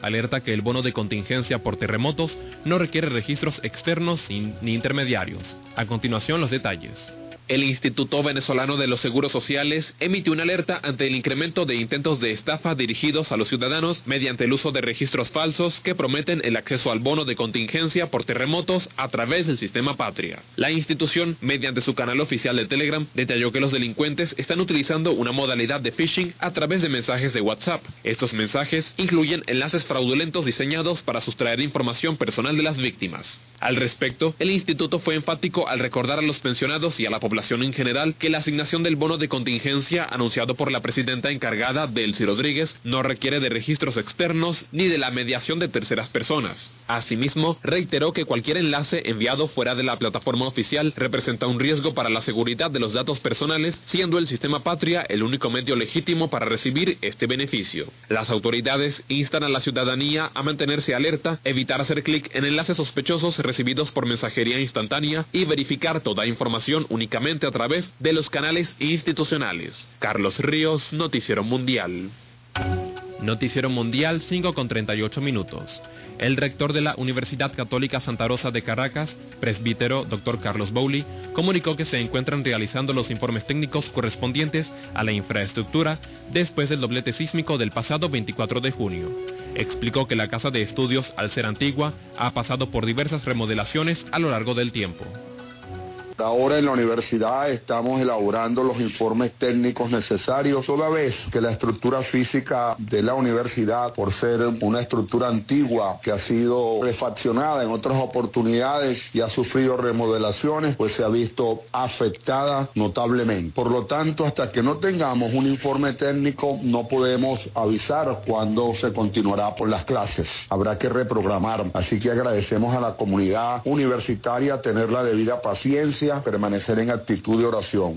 alerta que el bono de contingencia por terremotos no requiere registros externos ni intermediarios. A continuación, los detalles. El Instituto Venezolano de los Seguros Sociales emitió una alerta ante el incremento de intentos de estafa dirigidos a los ciudadanos mediante el uso de registros falsos que prometen el acceso al bono de contingencia por terremotos a través del sistema Patria. La institución, mediante su canal oficial de Telegram, detalló que los delincuentes están utilizando una modalidad de phishing a través de mensajes de WhatsApp. Estos mensajes incluyen enlaces fraudulentos diseñados para sustraer información personal de las víctimas. Al respecto, el instituto fue enfático al recordar a los pensionados y a la población en general que la asignación del bono de contingencia anunciado por la presidenta encargada, Delcy Rodríguez, no requiere de registros externos ni de la mediación de terceras personas. Asimismo, reiteró que cualquier enlace enviado fuera de la plataforma oficial representa un riesgo para la seguridad de los datos personales, siendo el sistema Patria el único medio legítimo para recibir este beneficio. Las autoridades instan a la ciudadanía a mantenerse alerta, evitar hacer clic en enlaces sospechosos recibidos por mensajería instantánea y verificar toda información únicamente a través de los canales institucionales. Carlos Ríos, Noticiero Mundial. Noticiero Mundial, 5:38. El rector de la Universidad Católica Santa Rosa de Caracas, presbítero Dr. Carlos Bowley, comunicó que se encuentran realizando los informes técnicos correspondientes a la infraestructura después del doblete sísmico del pasado 24 de junio. Explicó que la casa de estudios, al ser antigua, ha pasado por diversas remodelaciones a lo largo del tiempo. Ahora en la universidad estamos elaborando los informes técnicos necesarios, toda vez que la estructura física de la universidad, por ser una estructura antigua que ha sido refaccionada en otras oportunidades y ha sufrido remodelaciones, pues se ha visto afectada notablemente. Por lo tanto, hasta que no tengamos un informe técnico, no podemos avisar cuándo se continuará por las clases. Habrá que reprogramar. Así que agradecemos a la comunidad universitaria tener la debida paciencia, permanecer en actitud de oración.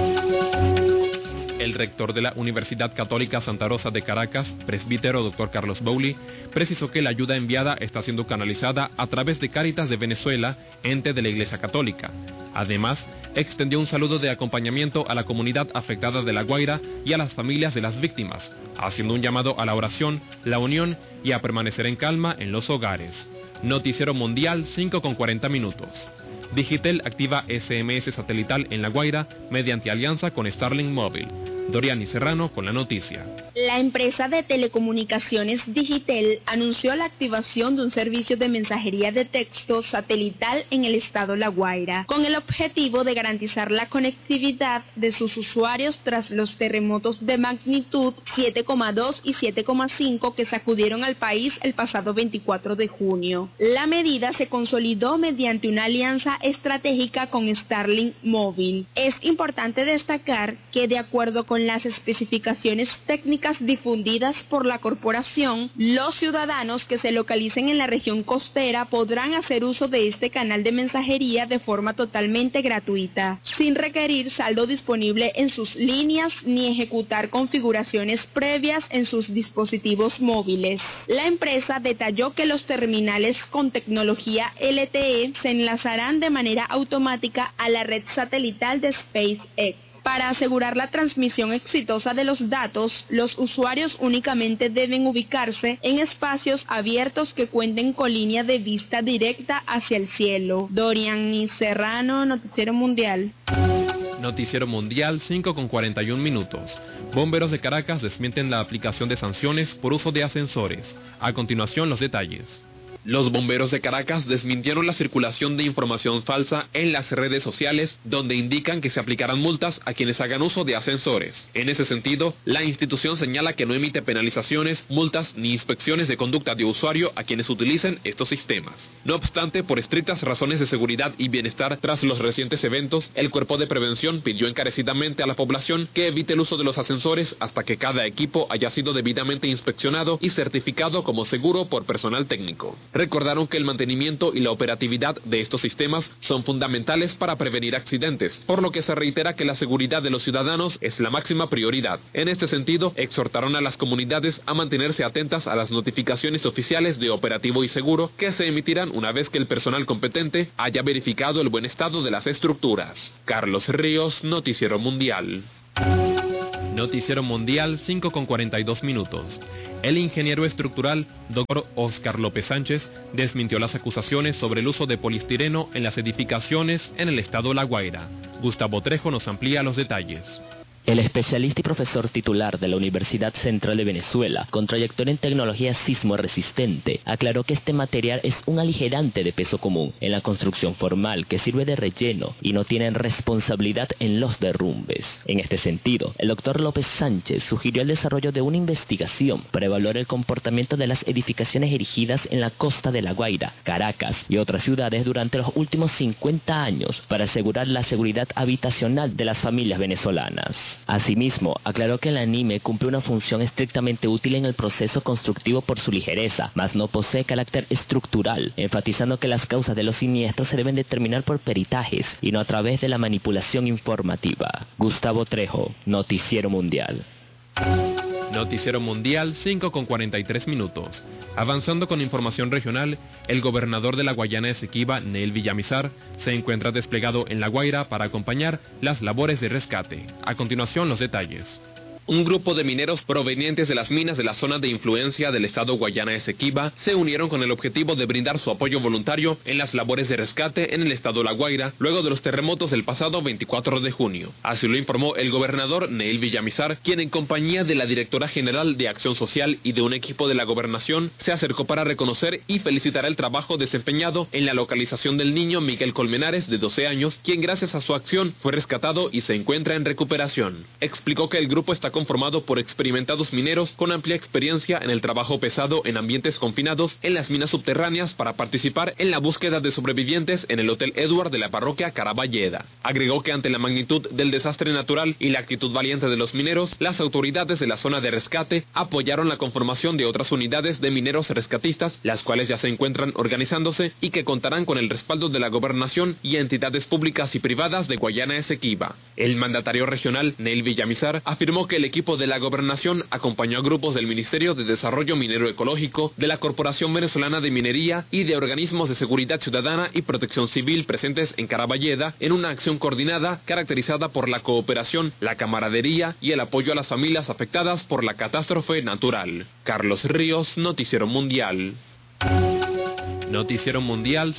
El rector de la Universidad Católica Santa Rosa de Caracas, presbítero Dr. Carlos Bowley, precisó que la ayuda enviada está siendo canalizada a través de Cáritas de Venezuela, ente de la Iglesia Católica. Además, extendió un saludo de acompañamiento a la comunidad afectada de La Guaira y a las familias de las víctimas, haciendo un llamado a la oración, la unión y a permanecer en calma en los hogares. Noticiero Mundial, 5:40. Digitel activa SMS satelital en La Guaira mediante alianza con Starlink Móvil. Doriani Serrano con la noticia. La empresa de telecomunicaciones Digitel anunció la activación de un servicio de mensajería de texto satelital en el estado La Guaira, con el objetivo de garantizar la conectividad de sus usuarios tras los terremotos de magnitud 7,2 y 7,5 que sacudieron al país el pasado 24 de junio. La medida se consolidó mediante una alianza estratégica con Starlink Móvil. Es importante destacar que, de acuerdo con las especificaciones técnicas difundidas por la corporación, los ciudadanos que se localicen en la región costera podrán hacer uso de este canal de mensajería de forma totalmente gratuita, sin requerir saldo disponible en sus líneas ni ejecutar configuraciones previas en sus dispositivos móviles. La empresa detalló que los terminales con tecnología LTE se enlazarán de manera automática a la red satelital de SpaceX. Para asegurar la transmisión exitosa de los datos, los usuarios únicamente deben ubicarse en espacios abiertos que cuenten con línea de vista directa hacia el cielo. Doriani Serrano, Noticiero Mundial. Noticiero Mundial, 5:41. Bomberos de Caracas desmienten la aplicación de sanciones por uso de ascensores. A continuación, los detalles. Los bomberos de Caracas desmintieron la circulación de información falsa en las redes sociales donde indican que se aplicarán multas a quienes hagan uso de ascensores. En ese sentido, la institución señala que no emite penalizaciones, multas ni inspecciones de conducta de usuario a quienes utilicen estos sistemas. No obstante, por estrictas razones de seguridad y bienestar tras los recientes eventos, el Cuerpo de Prevención pidió encarecidamente a la población que evite el uso de los ascensores hasta que cada equipo haya sido debidamente inspeccionado y certificado como seguro por personal técnico. Recordaron que el mantenimiento y la operatividad de estos sistemas son fundamentales para prevenir accidentes, por lo que se reitera que la seguridad de los ciudadanos es la máxima prioridad. En este sentido, exhortaron a las comunidades a mantenerse atentas a las notificaciones oficiales de operativo y seguro que se emitirán una vez que el personal competente haya verificado el buen estado de las estructuras. Carlos Ríos, Noticiero Mundial. Noticiero Mundial 5:42. El ingeniero estructural Dr. Oscar López Sánchez desmintió las acusaciones sobre el uso de poliestireno en las edificaciones en el estado La Guaira. Gustavo Trejo nos amplía los detalles. El especialista y profesor titular de la Universidad Central de Venezuela, con trayectoria en tecnología sismo resistente, aclaró que este material es un aligerante de peso común en la construcción formal que sirve de relleno y no tiene responsabilidad en los derrumbes. En este sentido, el doctor López Sánchez sugirió el desarrollo de una investigación para evaluar el comportamiento de las edificaciones erigidas en la costa de La Guaira, Caracas y otras ciudades durante los últimos 50 años para asegurar la seguridad habitacional de las familias venezolanas. Asimismo, aclaró que el anime cumple una función estrictamente útil en el proceso constructivo por su ligereza, mas no posee carácter estructural, enfatizando que las causas de los siniestros se deben determinar por peritajes y no a través de la manipulación informativa. Gustavo Trejo, Noticiero Mundial. Noticiero Mundial 5:43. Avanzando con información regional, el gobernador de la Guayana Esequiba, Neel Villamizar, se encuentra desplegado en La Guaira para acompañar las labores de rescate. A continuación, los detalles. Un grupo de mineros provenientes de las minas de la zona de influencia del estado Guayana Esequiba se unieron con el objetivo de brindar su apoyo voluntario en las labores de rescate en el estado La Guaira luego de los terremotos del pasado 24 de junio. Así lo informó el gobernador Neel Villamizar, quien en compañía de la directora general de Acción Social y de un equipo de la gobernación se acercó para reconocer y felicitar el trabajo desempeñado en la localización del niño Miguel Colmenares, de 12 años, quien gracias a su acción fue rescatado y se encuentra en recuperación. Explicó que el grupo está conformado por experimentados mineros con amplia experiencia en el trabajo pesado en ambientes confinados en las minas subterráneas para participar en la búsqueda de sobrevivientes en el Hotel Edward de la parroquia Caraballeda. Agregó que ante la magnitud del desastre natural y la actitud valiente de los mineros, las autoridades de la zona de rescate apoyaron la conformación de otras unidades de mineros rescatistas, las cuales ya se encuentran organizándose y que contarán con el respaldo de la gobernación y entidades públicas y privadas de Guayana Esequiba. El mandatario regional, Neel Villamizar, afirmó que el equipo de la gobernación acompañó a grupos del Ministerio de Desarrollo Minero Ecológico, de la Corporación Venezolana de Minería y de organismos de seguridad ciudadana y protección civil presentes en Caraballeda en una acción coordinada caracterizada por la cooperación, la camaradería y el apoyo a las familias afectadas por la catástrofe natural. Carlos Ríos, Noticiero Mundial. Noticiero Mundial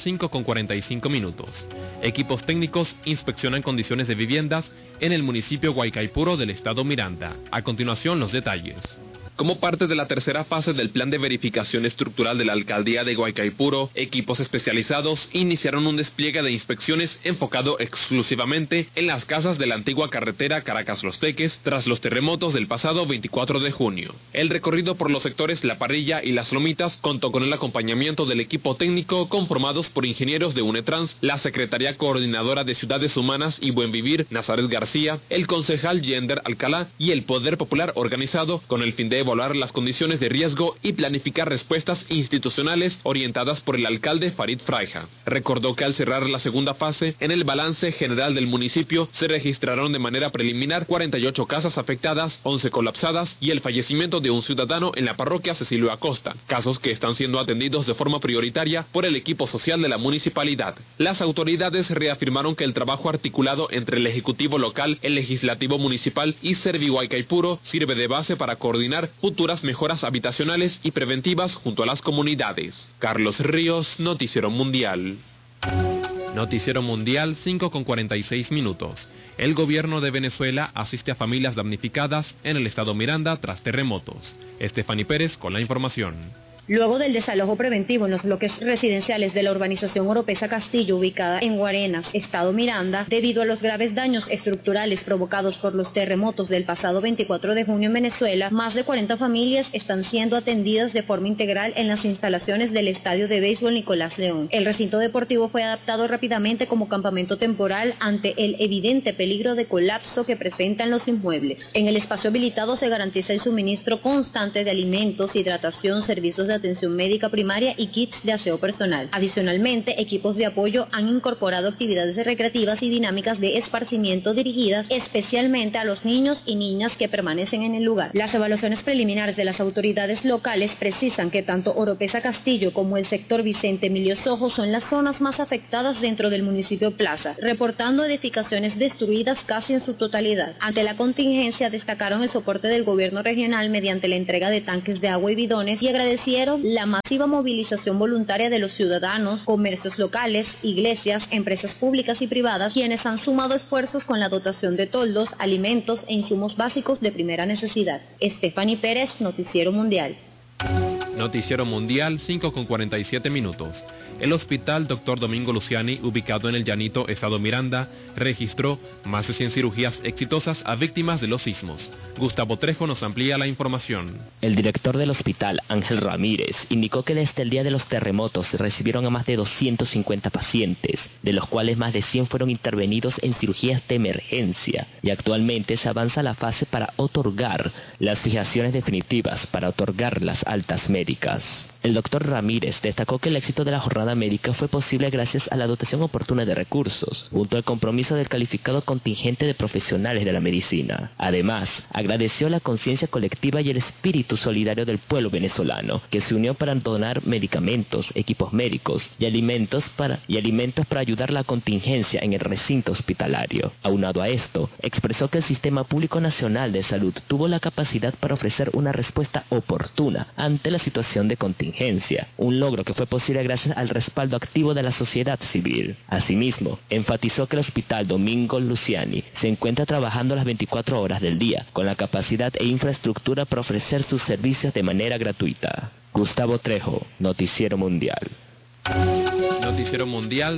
5:45. Equipos técnicos inspeccionan condiciones de viviendas en el municipio Guaycaipuro del estado Miranda. A continuación, los detalles. Como parte de la tercera fase del plan de verificación estructural de la alcaldía de Guaycaipuro, equipos especializados iniciaron un despliegue de inspecciones enfocado exclusivamente en las casas de la antigua carretera Caracas-Los Teques tras los terremotos del pasado 24 de junio. El recorrido por los sectores La Parrilla y Las Lomitas contó con el acompañamiento del equipo técnico conformados por ingenieros de UNETRANS, la Secretaría Coordinadora de Ciudades Humanas y Buen Vivir, Nazaret García, el concejal Yender Alcalá y el Poder Popular organizado con el fin de evaluar las condiciones de riesgo y planificar respuestas institucionales orientadas por el alcalde Farid Fraija. Recordó que al cerrar la segunda fase, en el balance general del municipio se registraron de manera preliminar 48 casas afectadas, 11 colapsadas y el fallecimiento de un ciudadano en la parroquia Cecilio Acosta, casos que están siendo atendidos de forma prioritaria por el equipo social de la municipalidad. Las autoridades reafirmaron que el trabajo articulado entre el Ejecutivo local, el Legislativo municipal y Serviguaycaipuro sirve de base para coordinar futuras mejoras habitacionales y preventivas junto a las comunidades. Carlos Ríos, Noticiero Mundial. Noticiero Mundial 5:46. El gobierno de Venezuela asiste a familias damnificadas en el estado Miranda tras terremotos. Estefany Pérez con la información. Luego del desalojo preventivo en los bloques residenciales de la urbanización Oropesa Castillo, ubicada en Guarenas, estado Miranda, debido a los graves daños estructurales provocados por los terremotos del pasado 24 de junio en Venezuela, más de 40 familias están siendo atendidas de forma integral en las instalaciones del estadio de béisbol Nicolás León. El recinto deportivo fue adaptado rápidamente como campamento temporal ante el evidente peligro de colapso que presentan los inmuebles. En el espacio habilitado se garantiza el suministro constante de alimentos, hidratación, servicios de de atención médica primaria y kits de aseo personal. Adicionalmente, equipos de apoyo han incorporado actividades recreativas y dinámicas de esparcimiento dirigidas especialmente a los niños y niñas que permanecen en el lugar. Las evaluaciones preliminares de las autoridades locales precisan que tanto Oropesa Castillo como el sector Vicente Emilio Sojo son las zonas más afectadas dentro del municipio Plaza, reportando edificaciones destruidas casi en su totalidad. Ante la contingencia, destacaron el soporte del gobierno regional mediante la entrega de tanques de agua y bidones y agradecieron la masiva movilización voluntaria de los ciudadanos, comercios locales, iglesias, empresas públicas y privadas, quienes han sumado esfuerzos con la dotación de toldos, alimentos e insumos básicos de primera necesidad. Stephanie Pérez, Noticiero Mundial. Noticiero Mundial, 5:47. El hospital Dr. Domingo Luciani, ubicado en el Llanito, estado Miranda, registró más de 100 cirugías exitosas a víctimas de los sismos. Gustavo Trejo nos amplía la información. El director del hospital, Ángel Ramírez, indicó que desde el día de los terremotos recibieron a más de 250 pacientes, de los cuales más de 100 fueron intervenidos en cirugías de emergencia, y actualmente se avanza a la fase para otorgar las fijaciones definitivas para otorgar las altas médicas. El doctor Ramírez destacó que el éxito de la jornada médica fue posible gracias a la dotación oportuna de recursos, junto al compromiso del calificado contingente de profesionales de la medicina. Además, agradeció la conciencia colectiva y el espíritu solidario del pueblo venezolano, que se unió para donar medicamentos, equipos médicos y alimentos para ayudar a la contingencia en el recinto hospitalario. Aunado a esto, expresó que el Sistema Público Nacional de Salud tuvo la capacidad para ofrecer una respuesta oportuna ante la situación de contingencia, un logro que fue posible gracias al respaldo activo de la sociedad civil. Asimismo, enfatizó que el Hospital Domingo Luciani se encuentra trabajando las 24 horas del día, con la capacidad e infraestructura para ofrecer sus servicios de manera gratuita. Gustavo Trejo, Noticiero Mundial. Noticiero Mundial,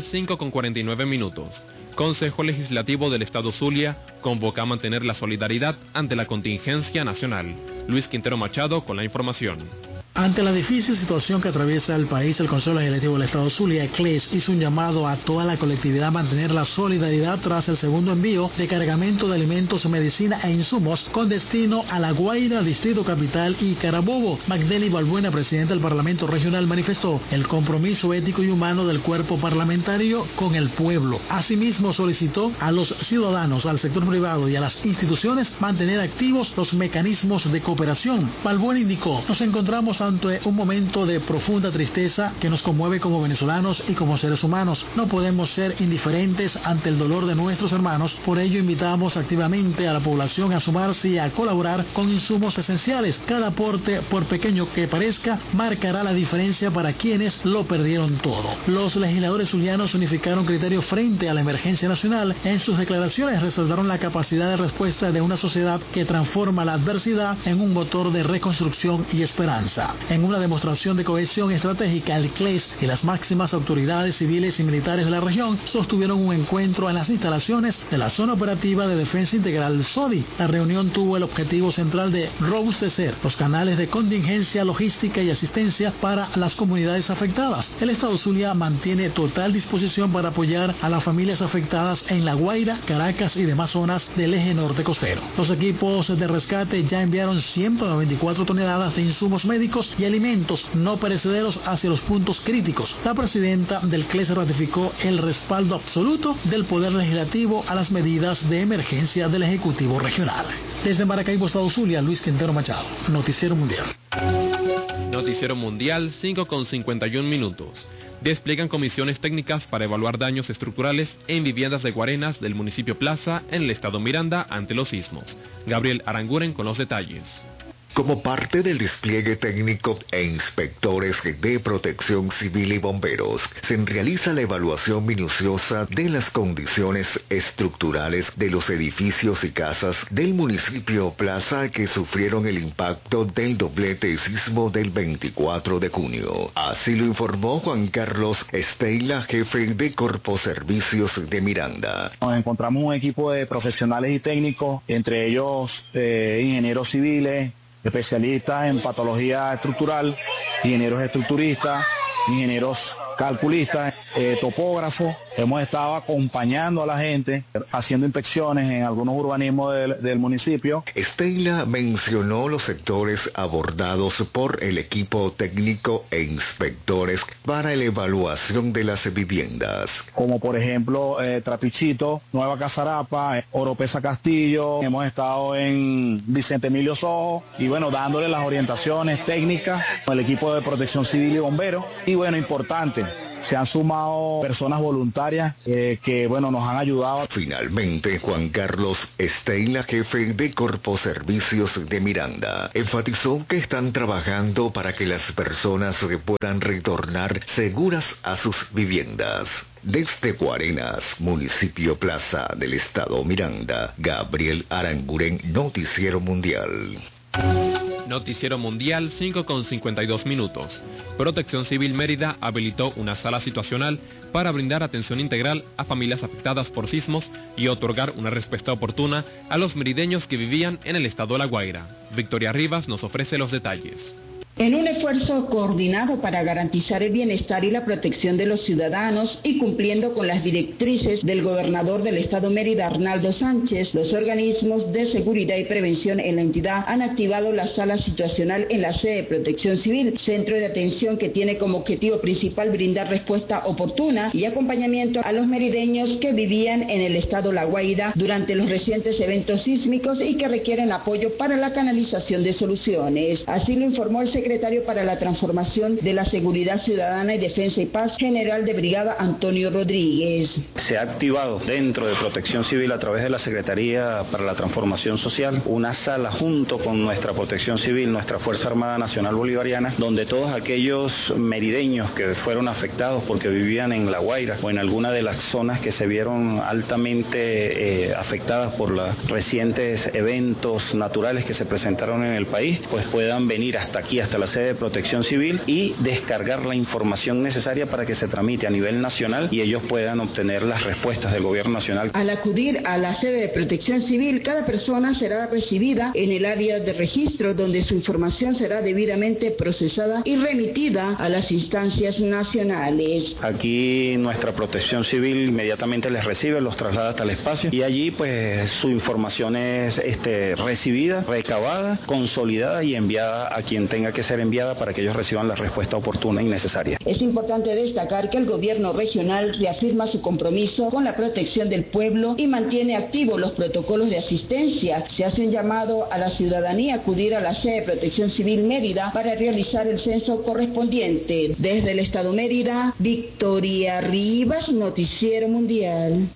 5:49. Consejo Legislativo del Estado Zulia convoca a mantener la solidaridad ante la contingencia nacional. Luis Quintero Machado con la información. Ante la difícil situación que atraviesa el país, el Consejo Legislativo del Estado Zulia, CLES, hizo un llamado a toda la colectividad a mantener la solidaridad tras el segundo envío de cargamento de alimentos, medicina e insumos con destino a La Guaira, Distrito Capital y Carabobo. Magdeli Balbuena, presidenta del Parlamento Regional, manifestó el compromiso ético y humano del cuerpo parlamentario con el pueblo. Asimismo, solicitó a los ciudadanos, al sector privado y a las instituciones mantener activos los mecanismos de cooperación. Balbuena indicó, nos encontramos ante un momento de profunda tristeza que nos conmueve como venezolanos y como seres humanos. No podemos ser indiferentes ante el dolor de nuestros hermanos, por ello invitamos activamente a la población a sumarse y a colaborar con insumos esenciales. Cada aporte, por pequeño que parezca, marcará la diferencia para quienes lo perdieron todo. Los legisladores zulianos unificaron criterios frente a la emergencia nacional. En sus declaraciones resaltaron la capacidad de respuesta de una sociedad que transforma la adversidad en un motor de reconstrucción y esperanza. En una demostración de cohesión estratégica, el CLES y las máximas autoridades civiles y militares de la región sostuvieron un encuentro en las instalaciones de la Zona Operativa de Defensa Integral SODI. La reunión tuvo el objetivo central de robustecer los canales de contingencia, logística y asistencia para las comunidades afectadas. El Estado Zulia mantiene total disposición para apoyar a las familias afectadas en La Guaira, Caracas y demás zonas del eje norte costero. Los equipos de rescate ya enviaron 194 toneladas de insumos médicos y alimentos no perecederos hacia los puntos críticos. La presidenta del CLES ratificó el respaldo absoluto del Poder Legislativo a las medidas de emergencia del Ejecutivo Regional. Desde Maracaibo, Estado Zulia, Luis Quintero Machado, Noticiero Mundial. Noticiero Mundial, 5:51. Despliegan comisiones técnicas para evaluar daños estructurales en viviendas de Guarenas del municipio Plaza en el estado Miranda ante los sismos. Gabriel Aranguren con los detalles. Como parte del despliegue técnico e inspectores de protección civil y bomberos, se realiza la evaluación minuciosa de las condiciones estructurales de los edificios y casas del municipio Plaza que sufrieron el impacto del doblete sismo del 24 de junio. Así lo informó Juan Carlos Esteila, jefe de Corpo Servicios de Miranda. Nos encontramos un equipo de profesionales y técnicos, entre ellos ingenieros civiles, especialistas en patología estructural, ingenieros estructuristas, ingenieros calculistas, topógrafos. Hemos estado acompañando a la gente, haciendo inspecciones en algunos urbanismos del municipio. Steila mencionó los sectores abordados por el equipo técnico e inspectores para la evaluación de las viviendas. Como por ejemplo Trapichito, Nueva Casarapa, Oropesa Castillo. Hemos estado en Vicente Emilio Sojo y bueno, dándole las orientaciones técnicas al equipo de protección civil y bomberos. Y bueno, importante, se han sumado personas voluntarias que bueno, nos han ayudado. Finalmente, Juan Carlos Steila, jefe de Corpo Servicios de Miranda, enfatizó que están trabajando para que las personas puedan retornar seguras a sus viviendas. Desde Guarenas, municipio Plaza del estado Miranda, Gabriel Aranguren, Noticiero Mundial. Noticiero Mundial, 5:52. Protección Civil Mérida habilitó una sala situacional para brindar atención integral a familias afectadas por sismos y otorgar una respuesta oportuna a los merideños que vivían en el estado La Guaira. Victoria Rivas nos ofrece los detalles. En un esfuerzo coordinado para garantizar el bienestar y la protección de los ciudadanos y cumpliendo con las directrices del gobernador del estado Mérida, Arnaldo Sánchez, los organismos de seguridad y prevención en la entidad han activado la sala situacional en la sede de Protección Civil, centro de atención que tiene como objetivo principal brindar respuesta oportuna y acompañamiento a los merideños que vivían en el estado La Guaira durante los recientes eventos sísmicos y que requieren apoyo para la canalización de soluciones. Así lo informó el secretario para la Transformación de la Seguridad Ciudadana y Defensa y Paz, general de brigada Antonio Rodríguez. Se ha activado dentro de Protección Civil a través de la Secretaría para la Transformación Social una sala junto con nuestra Protección Civil, nuestra Fuerza Armada Nacional Bolivariana, donde todos aquellos merideños que fueron afectados porque vivían en La Guaira o en alguna de las zonas que se vieron altamente afectadas por los recientes eventos naturales que se presentaron en el país, pues puedan venir hasta aquí, hasta la sede de Protección Civil y descargar la información necesaria para que se tramite a nivel nacional y ellos puedan obtener las respuestas del gobierno nacional. Al acudir a la sede de Protección Civil, cada persona será recibida en el área de registro donde su información será debidamente procesada y remitida a las instancias nacionales. Aquí nuestra Protección Civil inmediatamente les recibe, los traslada hasta el espacio y allí pues su información es recibida, recabada, consolidada y enviada a quien tenga que ser enviada para que ellos reciban la respuesta oportuna y necesaria. Es importante destacar que el gobierno regional reafirma su compromiso con la protección del pueblo y mantiene activos los protocolos de asistencia. Se hace un llamado a la ciudadanía a acudir a la sede de Protección Civil Mérida para realizar el censo correspondiente. Desde el estado Mérida, Victoria Rivas, Noticiero Mundial.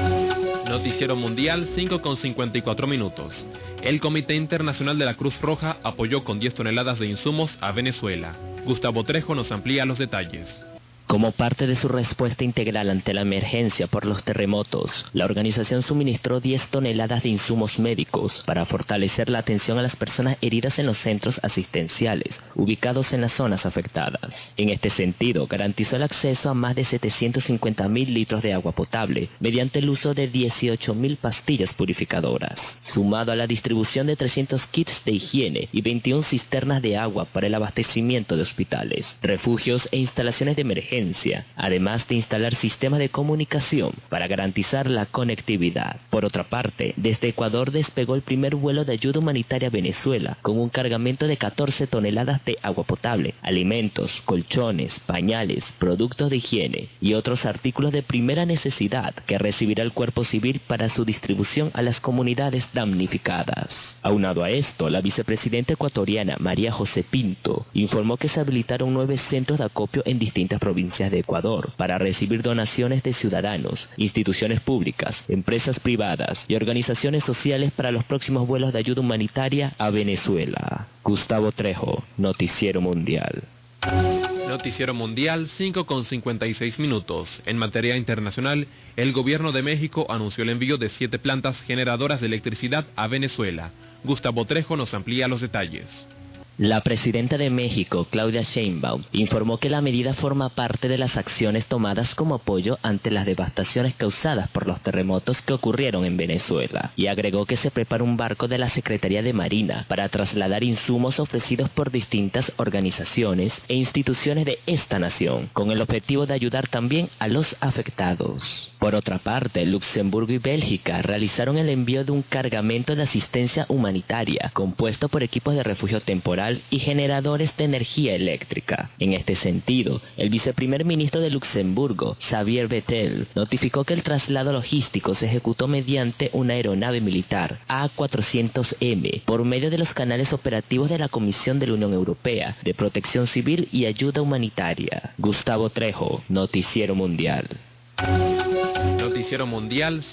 Noticiero Mundial, 5:54. El Comité Internacional de la Cruz Roja apoyó con 10 toneladas de insumos a Venezuela. Gustavo Trejo nos amplía los detalles. Como parte de su respuesta integral ante la emergencia por los terremotos, la organización suministró 10 toneladas de insumos médicos para fortalecer la atención a las personas heridas en los centros asistenciales ubicados en las zonas afectadas. En este sentido, garantizó el acceso a más de 750.000 litros de agua potable mediante el uso de 18.000 pastillas purificadoras, sumado a la distribución de 300 kits de higiene y 21 cisternas de agua para el abastecimiento de hospitales, refugios e instalaciones de emergencia, además de instalar sistemas de comunicación para garantizar la conectividad. Por otra parte, desde Ecuador despegó el primer vuelo de ayuda humanitaria a Venezuela con un cargamento de 14 toneladas de agua potable, alimentos, colchones, pañales, productos de higiene y otros artículos de primera necesidad que recibirá el Cuerpo Civil para su distribución a las comunidades damnificadas. Aunado a esto, la vicepresidenta ecuatoriana María José Pinto informó que se habilitaron 9 centros de acopio en distintas provincias de Ecuador para recibir donaciones de ciudadanos, instituciones públicas, empresas privadas y organizaciones sociales para los próximos vuelos de ayuda humanitaria a Venezuela. Gustavo Trejo, Noticiero Mundial. Noticiero Mundial, 5:56. En materia internacional, el gobierno de México anunció el envío de 7 plantas generadoras de electricidad a Venezuela. Gustavo Trejo nos amplía los detalles. La presidenta de México, Claudia Sheinbaum, informó que la medida forma parte de las acciones tomadas como apoyo ante las devastaciones causadas por los terremotos que ocurrieron en Venezuela, y agregó que se prepara un barco de la Secretaría de Marina para trasladar insumos ofrecidos por distintas organizaciones e instituciones de esta nación, con el objetivo de ayudar también a los afectados. Por otra parte, Luxemburgo y Bélgica realizaron el envío de un cargamento de asistencia humanitaria compuesto por equipos de refugio temporal y generadores de energía eléctrica. En este sentido, el viceprimer ministro de Luxemburgo, Xavier Bettel, notificó que el traslado logístico se ejecutó mediante una aeronave militar A400M por medio de los canales operativos de la Comisión de la Unión Europea de Protección Civil y Ayuda Humanitaria. Gustavo Trejo, Noticiero Mundial. Noticiero Mundial,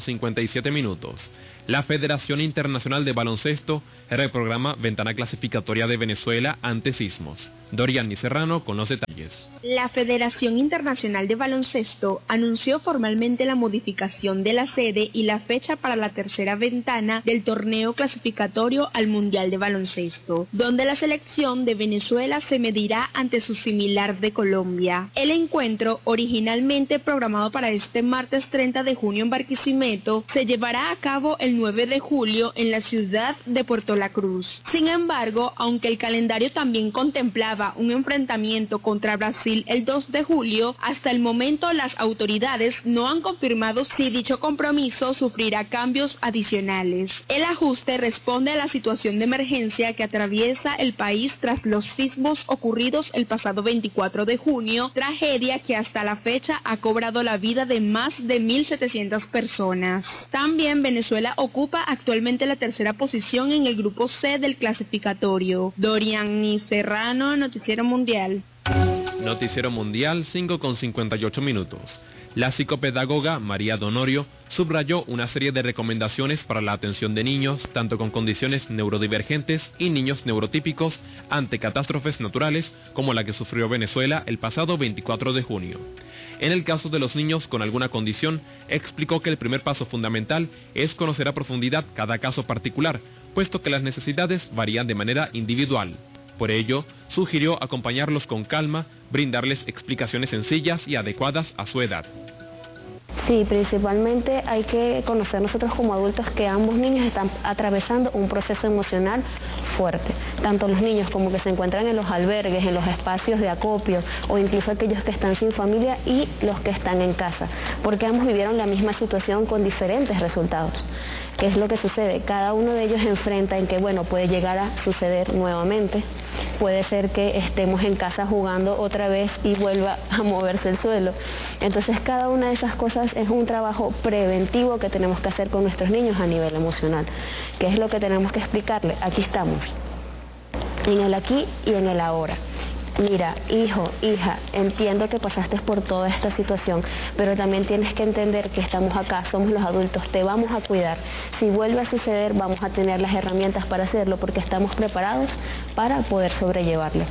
5:57. La Federación Internacional de Baloncesto reprograma ventana clasificatoria de Venezuela ante sismos. Doriani Serrano con los detalles. La Federación Internacional de Baloncesto anunció formalmente la modificación de la sede y la fecha para la tercera ventana del torneo clasificatorio al Mundial de Baloncesto, donde la selección de Venezuela se medirá ante su similar de Colombia. El encuentro, originalmente programado para este martes 30 de junio en Barquisimeto, se llevará a cabo el 9 de julio en la ciudad de Puerto La Cruz. Sin embargo, aunque el calendario también contemplaba un enfrentamiento contra Brasil el 2 de julio, hasta el momento las autoridades no han confirmado si dicho compromiso sufrirá cambios adicionales. El ajuste responde a la situación de emergencia que atraviesa el país tras los sismos ocurridos el pasado 24 de junio, tragedia que hasta la fecha ha cobrado la vida de más de 1.700 personas. También Venezuela ocupa actualmente la tercera posición en el grupo C del clasificatorio. Doriani Serrano, Noticiero Mundial. Noticiero Mundial, 5:58. La psicopedagoga María Donorio subrayó una serie de recomendaciones para la atención de niños, tanto con condiciones neurodivergentes y niños neurotípicos, ante catástrofes naturales como la que sufrió Venezuela el pasado 24 de junio. En el caso de los niños con alguna condición, explicó que el primer paso fundamental es conocer a profundidad cada caso particular, puesto que las necesidades varían de manera individual. Por ello, sugirió acompañarlos con calma, brindarles explicaciones sencillas y adecuadas a su edad. Sí, principalmente hay que conocer nosotros como adultos que ambos niños están atravesando un proceso emocional fuerte. Tanto los niños como que se encuentran en los albergues, en los espacios de acopio, o incluso aquellos que están sin familia y los que están en casa, porque ambos vivieron la misma situación con diferentes resultados. ¿Qué es lo que sucede? Cada uno de ellos enfrenta en que, bueno, puede llegar a suceder nuevamente. Puede ser que estemos en casa jugando otra vez y vuelva a moverse el suelo. Entonces, cada una de esas cosas es un trabajo preventivo que tenemos que hacer con nuestros niños a nivel emocional. ¿Qué es lo que tenemos que explicarle? Aquí estamos, en el aquí y en el ahora. Mira, hijo, hija, entiendo que pasaste por toda esta situación, pero también tienes que entender que estamos acá, somos los adultos, te vamos a cuidar. Si vuelve a suceder, vamos a tener las herramientas para hacerlo, porque estamos preparados para poder sobrellevarlo.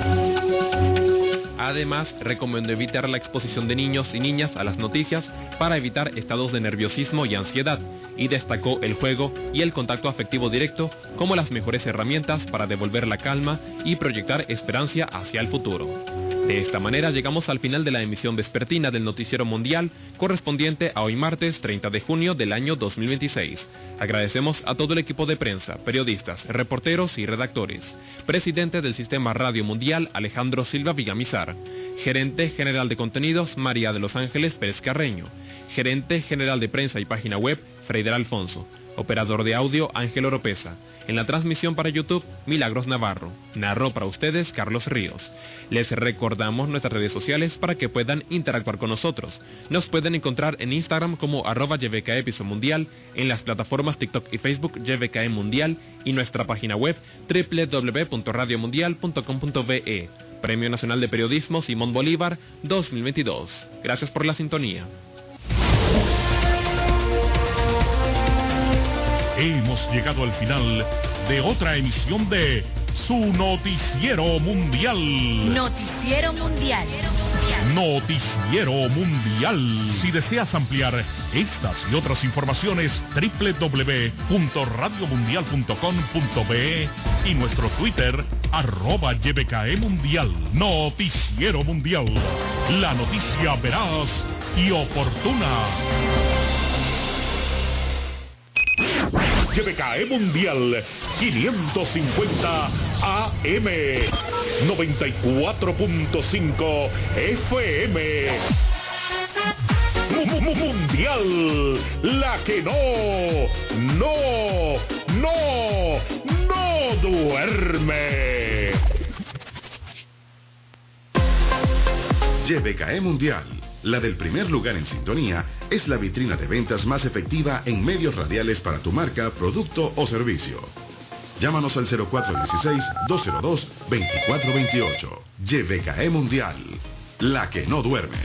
Además, recomendó evitar la exposición de niños y niñas a las noticias para evitar estados de nerviosismo y ansiedad, y destacó el juego y el contacto afectivo directo como las mejores herramientas para devolver la calma y proyectar esperanza hacia el futuro. De esta manera llegamos al final de la emisión vespertina del Noticiero Mundial, correspondiente a hoy martes 30 de junio del año 2026. Agradecemos a todo el equipo de prensa, periodistas, reporteros y redactores. Presidente del Sistema Radio Mundial, Alejandro Silva Villamizar. Gerente General de Contenidos, María de los Ángeles Pérez Carreño. Gerente General de Prensa y Página Web, Freider Alfonso. Operador de audio, Ángel Oropesa. En la transmisión para YouTube, Milagros Navarro. Narró para ustedes, Carlos Ríos. Les recordamos nuestras redes sociales para que puedan interactuar con nosotros. Nos pueden encontrar en Instagram como @YVKE_Mundial, en las plataformas TikTok y Facebook YVKE Mundial y nuestra página web www.radiomundial.com.be. Premio Nacional de Periodismo Simón Bolívar 2022. Gracias por la sintonía. Hemos llegado al final de otra emisión de su Noticiero Mundial. Noticiero Mundial. Noticiero Mundial. Si deseas ampliar estas y otras informaciones, www.radiomundial.com.be y nuestro Twitter, @YBKEMundial. Noticiero Mundial. La noticia veraz y oportuna. YBKE Mundial 550 AM 94.5 FM. Mundial, la que no duerme. YBKE Mundial, la del primer lugar en sintonía, es la vitrina de ventas más efectiva en medios radiales para tu marca, producto o servicio. Llámanos al 0416-202-2428. YBKE Mundial, la que no duerme.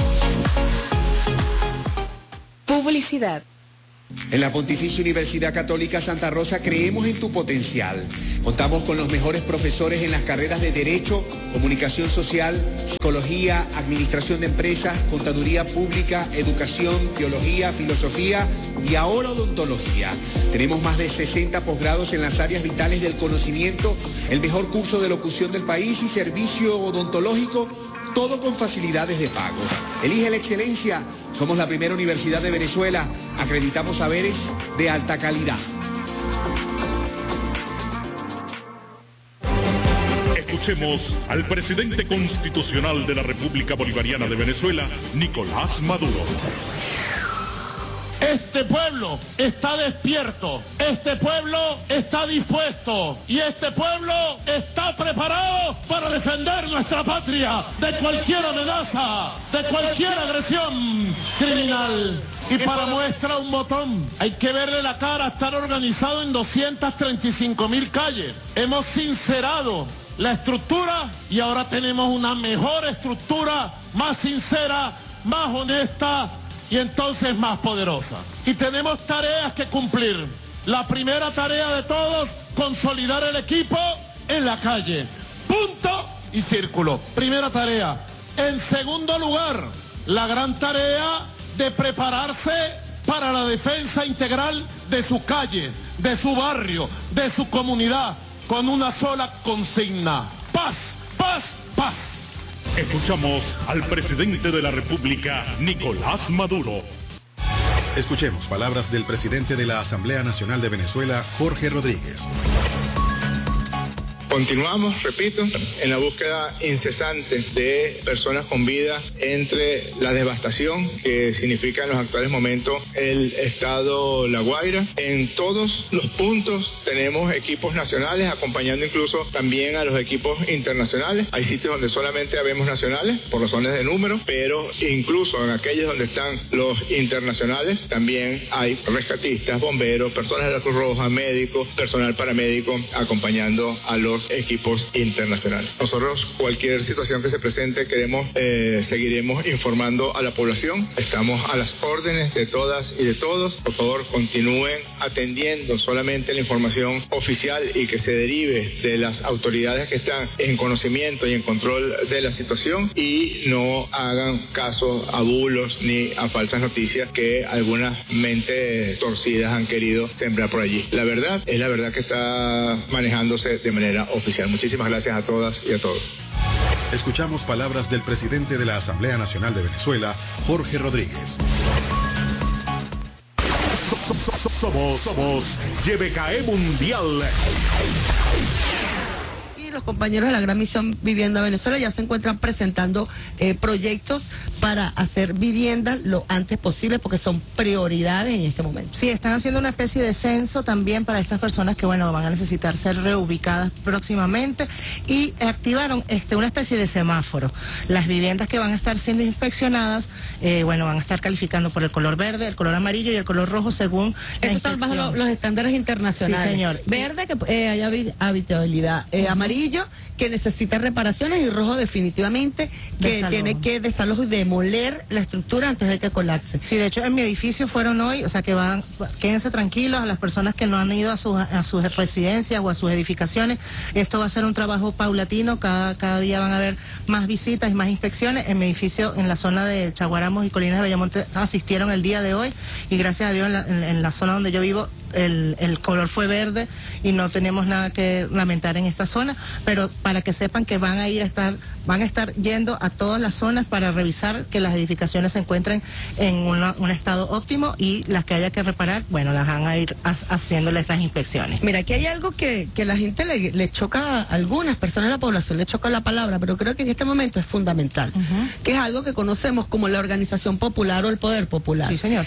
Publicidad. En la Pontificia Universidad Católica Santa Rosa creemos en tu potencial. Contamos con los mejores profesores en las carreras de Derecho, Comunicación Social, Psicología, Administración de Empresas, Contaduría Pública, Educación, Teología, Filosofía y ahora Odontología. Tenemos más de 60 posgrados en las áreas vitales del conocimiento, el mejor curso de locución del país y servicio odontológico, todo con facilidades de pago. Elige la excelencia. Somos la primera universidad de Venezuela. Acreditamos saberes de alta calidad. Escuchemos al presidente constitucional de la República Bolivariana de Venezuela, Nicolás Maduro. Este pueblo está despierto, este pueblo está dispuesto y este pueblo está preparado para defender nuestra patria de cualquier amenaza, de cualquier agresión criminal. Y para muestra un botón, hay que verle la cara, estar organizado en 235.000 calles. Hemos sincerado la estructura y ahora tenemos una mejor estructura, más sincera, más honesta y entonces más poderosa. Y tenemos tareas que cumplir. La primera tarea de todos, consolidar el equipo en la calle. Punto y círculo. Primera tarea. En segundo lugar, la gran tarea de prepararse para la defensa integral de su calle, de su barrio, de su comunidad, con una sola consigna: paz, paz, paz. Escuchamos al presidente de la República, Nicolás Maduro. Escuchemos palabras del presidente de la Asamblea Nacional de Venezuela, Jorge Rodríguez. Continuamos, repito, en la búsqueda incesante de personas con vida entre la devastación que significa en los actuales momentos el estado La Guaira. En todos los puntos tenemos equipos nacionales acompañando incluso también a los equipos internacionales. Hay sitios donde solamente habemos nacionales por razones de número, pero incluso en aquellos donde están los internacionales también hay rescatistas, bomberos, personas de la Cruz Roja, médicos, personal paramédico acompañando a los equipos internacionales. Nosotros, cualquier situación que se presente, seguiremos informando a la población. Estamos a las órdenes de todas y de todos. Por favor, continúen atendiendo solamente la información oficial y que se derive de las autoridades que están en conocimiento y en control de la situación, y no hagan caso a bulos ni a falsas noticias que algunas mentes torcidas han querido sembrar por allí. La verdad es la verdad que está manejándose de manera oficial. Muchísimas gracias a todas y a todos. Escuchamos palabras del presidente de la Asamblea Nacional de Venezuela, Jorge Rodríguez. Somos YBKE Mundial. Los compañeros de la Gran Misión Vivienda Venezuela ya se encuentran presentando proyectos para hacer viviendas lo antes posible, porque son prioridades en este momento. Sí, están haciendo una especie de censo también para estas personas que, van a necesitar ser reubicadas próximamente, y activaron una especie de semáforo. Las viviendas que van a estar siendo inspeccionadas, van a estar calificando por el color verde, el color amarillo y el color rojo según Eso están bajo los estándares internacionales. Sí, señor. Verde, que haya habitabilidad. Amarillo, amarillo que necesita reparaciones y rojo definitivamente que tiene que desalojo y demoler la estructura antes de que colapse. Sí, de hecho en mi edificio fueron hoy, o sea que quédense tranquilos a las personas que no han ido a sus residencias o a sus edificaciones. Esto va a ser un trabajo paulatino, cada día van a haber más visitas y más inspecciones. En mi edificio, en la zona de Chaguaramos y Colinas de Bellamonte, asistieron el día de hoy y gracias a Dios en la zona donde yo vivo el color fue verde y no tenemos nada que lamentar en esta zona, pero para que sepan que van a estar yendo a todas las zonas para revisar que las edificaciones se encuentren en un estado óptimo y las que haya que reparar, bueno, las van a ir haciéndole estas inspecciones. Mira, aquí hay algo que la gente le choca, a algunas personas de la población le choca la palabra, pero creo que en este momento es fundamental, que es algo que conocemos como la organización popular o el poder popular. Sí, señor.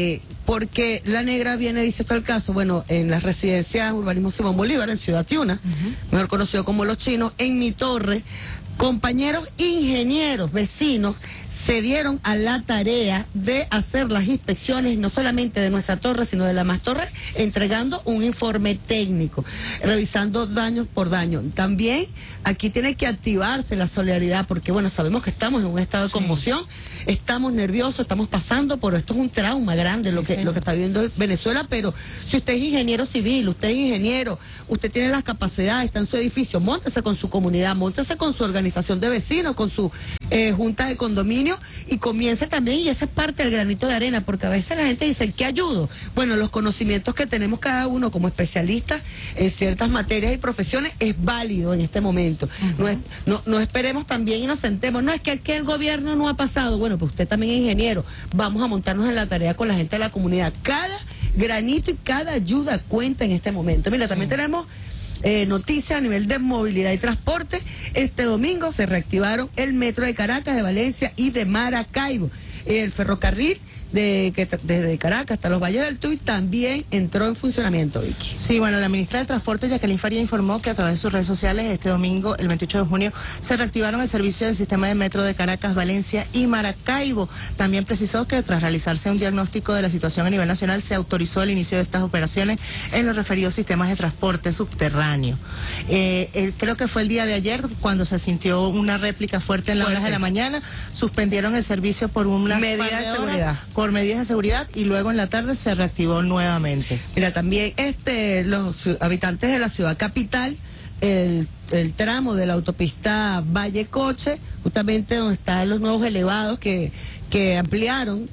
Porque la negra viene, dice todo el caso, bueno, en las residencias Urbanismo Simón Bolívar, en Ciudad Tiuna, mejor conocido como Los Chinos, en mi torre, compañeros ingenieros, vecinos, se dieron a la tarea de hacer las inspecciones no solamente de nuestra torre, sino de la más torre, entregando un informe técnico, revisando daños por daño. También aquí tiene que activarse la solidaridad, porque bueno, sabemos que estamos en un estado de conmoción, estamos nerviosos, estamos pasando por esto, es un trauma grande lo que está viviendo Venezuela, pero si usted es ingeniero civil, usted es ingeniero, usted tiene las capacidades, está en su edificio, móntese con su comunidad, móntese con su organización de vecinos, con su junta de condominio, y comience también, y esa es parte del granito de arena, porque a veces la gente dice, ¿qué ayudo? Bueno, los conocimientos que tenemos cada uno como especialistas en ciertas materias y profesiones es válido en este momento. No esperemos también y nos sentemos, no, es que aquí el gobierno no ha pasado, bueno, pues usted también es ingeniero, vamos a montarnos en la tarea con la gente de la comunidad. Cada granito y cada ayuda cuenta en este momento. Mira, también tenemos noticias a nivel de movilidad y transporte. Este domingo se reactivaron el metro de Caracas, de Valencia y de Maracaibo. El ferrocarril desde Caracas hasta los Valles del Tuy también entró en funcionamiento, Vicky. Sí, bueno, la ministra de Transporte, Jacqueline Faría, informó que a través de sus redes sociales este domingo, el 28 de junio, se reactivaron el servicio del sistema de metro de Caracas, Valencia y Maracaibo. También precisó que tras realizarse un diagnóstico de la situación a nivel nacional, se autorizó el inicio de estas operaciones en los referidos sistemas de transporte subterráneo. Creo que fue el día de ayer cuando se sintió una réplica fuerte en las horas de la mañana, suspendieron el servicio por una medida de seguridad. Por medidas de seguridad, y luego en la tarde se reactivó nuevamente. Mira, también los habitantes de la ciudad capital, el tramo de la autopista Valle Coche, justamente donde están los nuevos elevados que ampliaron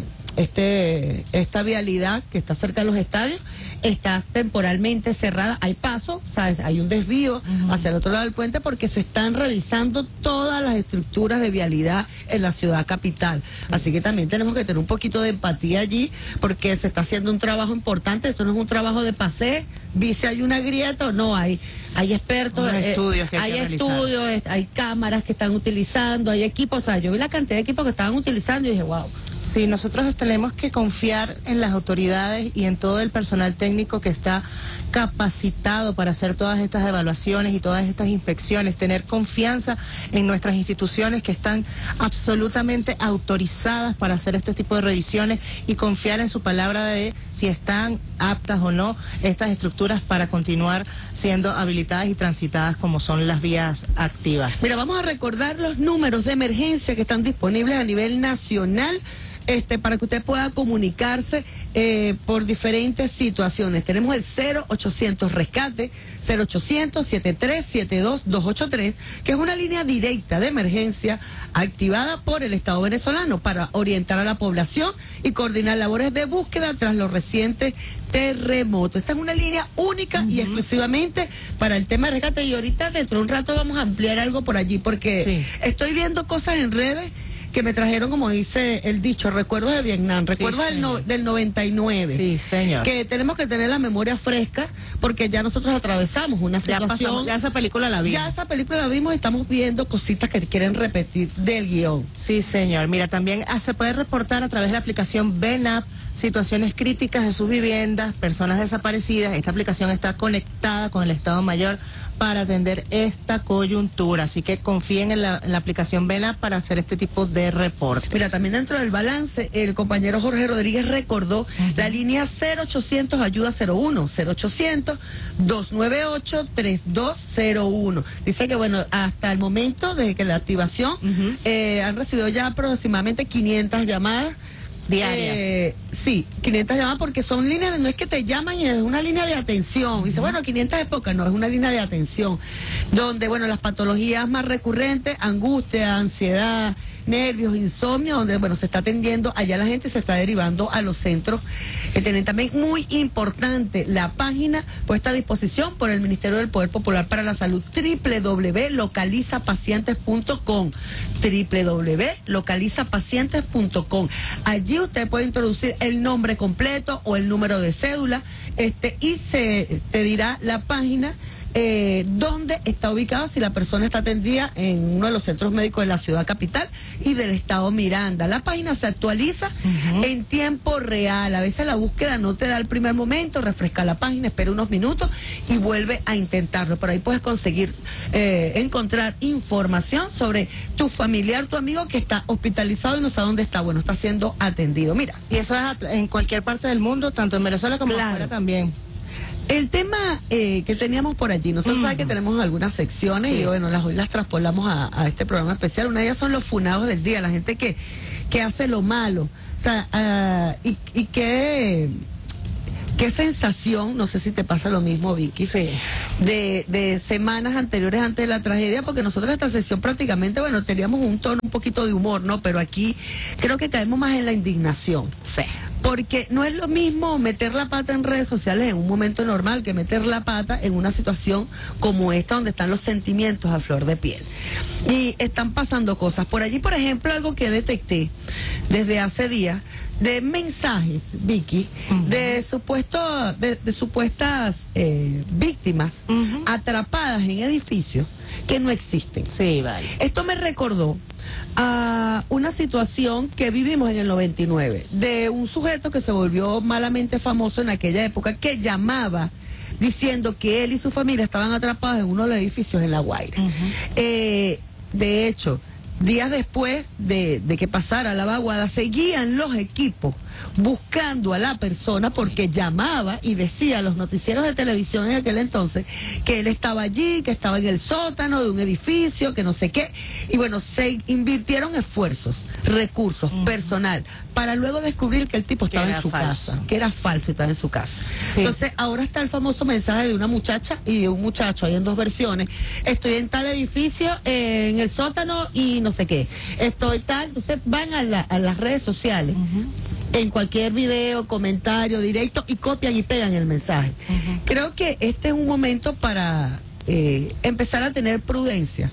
esta vialidad que está cerca de los estadios, está temporalmente cerrada. Hay paso, ¿sabes? Hay un desvío hacia el otro lado del puente porque se están revisando todas las estructuras de vialidad en la ciudad capital. Así que también tenemos que tener un poquito de empatía allí porque se está haciendo un trabajo importante. Esto no es un trabajo de paseo, dice hay una grieta o no, hay expertos, hay cámaras que están utilizando, hay equipos, o sea, yo vi la cantidad de equipos que estaban utilizando y dije, wow. Sí, nosotros tenemos que confiar en las autoridades y en todo el personal técnico que está capacitado para hacer todas estas evaluaciones y todas estas inspecciones, tener confianza en nuestras instituciones que están absolutamente autorizadas para hacer este tipo de revisiones y confiar en su palabra de si están aptas o no estas estructuras para continuar siendo habilitadas y transitadas como son las vías activas. Mira, vamos a recordar los números de emergencia que están disponibles a nivel nacional. Para que usted pueda comunicarse por diferentes situaciones. Tenemos el 0800 Rescate, 0800-7372-283, que es una línea directa de emergencia activada por el Estado venezolano para orientar a la población y coordinar labores de búsqueda tras los recientes terremotos. Esta es una línea única y exclusivamente para el tema de rescate, y ahorita dentro de un rato vamos a ampliar algo por allí porque estoy viendo cosas en redes que me trajeron, como dice el dicho, recuerdos de Vietnam, recuerdos del 99. Sí, señor. Que tenemos que tener la memoria fresca, porque ya nosotros atravesamos una situación. Ya esa película la vimos. Ya esa película la vimos y estamos viendo cositas que quieren repetir del guión. Sí, señor. Mira, también se puede reportar a través de la aplicación BENAP situaciones críticas de sus viviendas, personas desaparecidas. Esta aplicación está conectada con el Estado Mayor para atender esta coyuntura, así que confíen en la aplicación BENAP para hacer este tipo de este reporte. Mira, también dentro del balance, el compañero Jorge Rodríguez recordó la línea 0800 Ayuda 01, 0800 298 3201. Dice que, bueno, hasta el momento de que la activación han recibido ya aproximadamente 500 llamadas diarias. Sí, 500 llamadas porque son líneas, no es que te llaman y es una línea de atención. Dice, bueno, 500 es poca, no, es una línea de atención. Donde, bueno, las patologías más recurrentes, angustia, ansiedad, nervios, insomnio, donde, bueno, se está atendiendo, allá la gente se está derivando a los centros. Tienen también muy importante la página puesta a disposición por el Ministerio del Poder Popular para la Salud, www.localizapacientes.com, www.localizapacientes.com. Allí usted puede introducir el nombre completo o el número de cédula, y te dirá la página dónde está ubicado, si la persona está atendida en uno de los centros médicos de la ciudad capital y del estado Miranda. La página se actualiza en tiempo real. A veces la búsqueda no te da el primer momento, refresca la página, espera unos minutos y vuelve a intentarlo. Por ahí puedes conseguir, encontrar información sobre tu familiar, tu amigo que está hospitalizado y no sabe dónde está. Bueno, está siendo atendido. Mira. Y eso es en cualquier parte del mundo, tanto en Venezuela como afuera también. El tema que teníamos por allí, nosotros sabemos que tenemos algunas secciones y bueno, hoy las traspolamos a este programa especial. Una de ellas son los funados del día, la gente que hace lo malo. O sea, y qué sensación, no sé si te pasa lo mismo, Vicky, de semanas anteriores antes de la tragedia, porque nosotros en esta sesión prácticamente, bueno, teníamos un tono un poquito de humor, ¿no? Pero aquí creo que caemos más en la indignación. Sí. Porque no es lo mismo meter la pata en redes sociales en un momento normal que meter la pata en una situación como esta, donde están los sentimientos a flor de piel. Y están pasando cosas. Por allí, por ejemplo, algo que detecté desde hace días, de mensajes, Vicky, de supuestas víctimas atrapadas en edificios que no existen. Sí, vale. Esto me recordó a una situación que vivimos en el 99, de un sujeto que se volvió malamente famoso en aquella época, que llamaba diciendo que él y su familia estaban atrapados en uno de los edificios en La Guaira. De hecho, días después de que pasara la vaguada, seguían los equipos buscando a la persona, porque llamaba y decía a los noticieros de televisión en aquel entonces que él estaba allí, que estaba en el sótano de un edificio, que no sé qué. Y bueno, se invirtieron esfuerzos, recursos, personal, para luego descubrir que el tipo estaba en su casa, que era falso y estaba en su casa. Sí. Entonces, ahora está el famoso mensaje de una muchacha y de un muchacho, hay en dos versiones: estoy en tal edificio, en el sótano y no sé qué, estoy tal. Entonces van a las redes sociales, en cualquier video, comentario, directo, y copian y pegan el mensaje. Creo que este es un momento para empezar a tener prudencia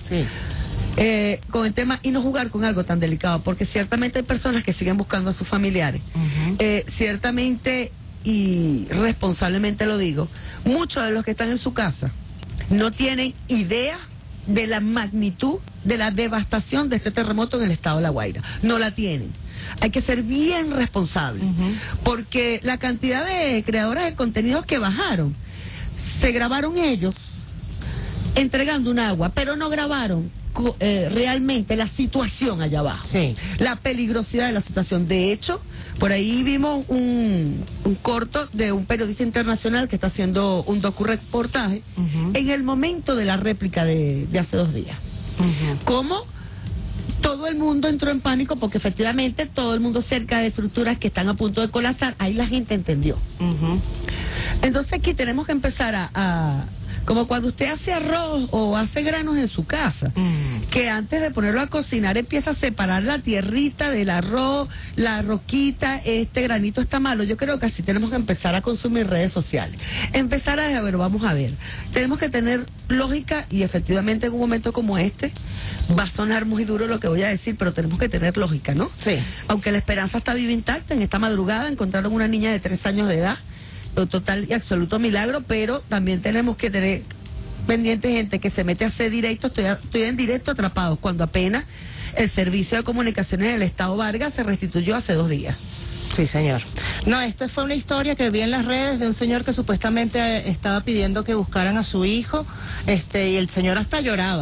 con el tema y no jugar con algo tan delicado, porque ciertamente hay personas que siguen buscando a sus familiares. Ciertamente, y responsablemente lo digo, muchos de los que están en su casa no tienen idea de la magnitud de la devastación de este terremoto en el estado de La Guaira. No la tienen. Hay que ser bien responsables, porque la cantidad de creadores de contenidos que bajaron, se grabaron ellos entregando un agua, pero no grabaron realmente la situación allá abajo, la peligrosidad de la situación. De hecho, por ahí vimos un corto de un periodista internacional que está haciendo un docu-reportaje en el momento de la réplica de hace 2 días. ¿Cómo? Todo el mundo entró en pánico, porque efectivamente todo el mundo cerca de estructuras que están a punto de colapsar, ahí la gente entendió. Entonces aquí tenemos que empezar a como cuando usted hace arroz o hace granos en su casa, que antes de ponerlo a cocinar empieza a separar la tierrita del arroz, la roquita, este granito está malo. Yo creo que así tenemos que empezar a consumir redes sociales, empezar a ver, vamos a ver, tenemos que tener lógica, y efectivamente en un momento como este va a sonar muy duro lo que voy a decir, pero tenemos que tener lógica, ¿no? Sí. Aunque la esperanza está viva intacta, en esta madrugada encontraron una niña de 3 años de edad, total y absoluto milagro, pero también tenemos que tener pendiente gente que se mete a hacer directo. Estoy en directo atrapados, cuando apenas el servicio de comunicaciones del Estado Vargas se restituyó hace 2 días. Sí, señor. No, esta fue una historia que vi en las redes de un señor que supuestamente estaba pidiendo que buscaran a su hijo, y el señor hasta lloraba.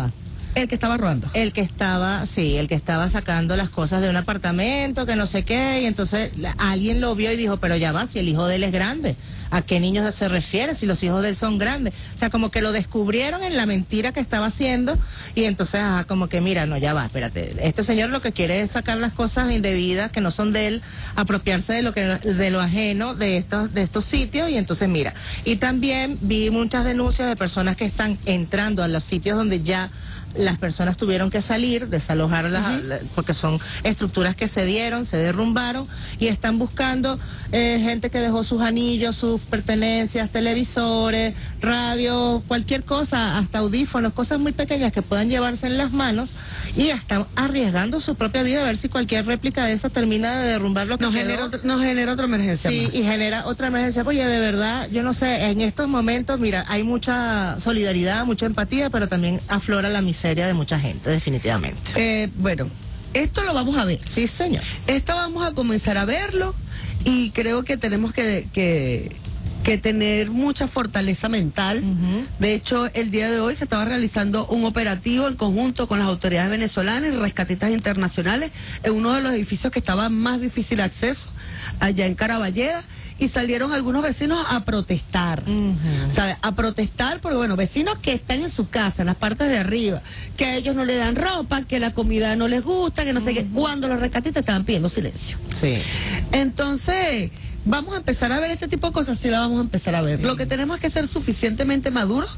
El que estaba robando. El que estaba sacando las cosas de un apartamento, que no sé qué, y entonces alguien lo vio y dijo, pero ya va, si el hijo de él es grande, ¿a qué niños se refiere si los hijos de él son grandes? O sea, como que lo descubrieron en la mentira que estaba haciendo, y entonces, como que mira, no, ya va, espérate, este señor lo que quiere es sacar las cosas indebidas que no son de él, apropiarse de lo ajeno de estos sitios, y entonces mira, y también vi muchas denuncias de personas que están entrando a los sitios donde ya las personas tuvieron que salir, desalojarlas, porque son estructuras que se derrumbaron, y están buscando gente que dejó sus anillos, sus pertenencias, televisores, radio, cualquier cosa, hasta audífonos, cosas muy pequeñas que puedan llevarse en las manos, y están arriesgando su propia vida a ver si cualquier réplica de esa termina de derrumbar lo que nos genera otra emergencia. Sí, más. Y genera otra emergencia. Oye, de verdad, yo no sé, en estos momentos, mira, hay mucha solidaridad, mucha empatía, pero también aflora la miseria de mucha gente, definitivamente. Bueno, esto lo vamos a ver. Sí, señor. Esto vamos a comenzar a verlo, y creo que tenemos que tener mucha fortaleza mental. De hecho, el día de hoy se estaba realizando un operativo en conjunto con las autoridades venezolanas y rescatistas internacionales en uno de los edificios que estaba más difícil acceso, allá en Caraballeda, y salieron algunos vecinos a protestar, ¿sabes? A protestar porque, bueno, vecinos que están en su casa, en las partes de arriba, que a ellos no le dan ropa, que la comida no les gusta, que no sé qué, cuando los rescatistas estaban pidiendo silencio. Sí. Entonces, vamos a empezar a ver este tipo de cosas, sí la vamos a empezar a ver. Sí. Lo que tenemos es que ser suficientemente maduros,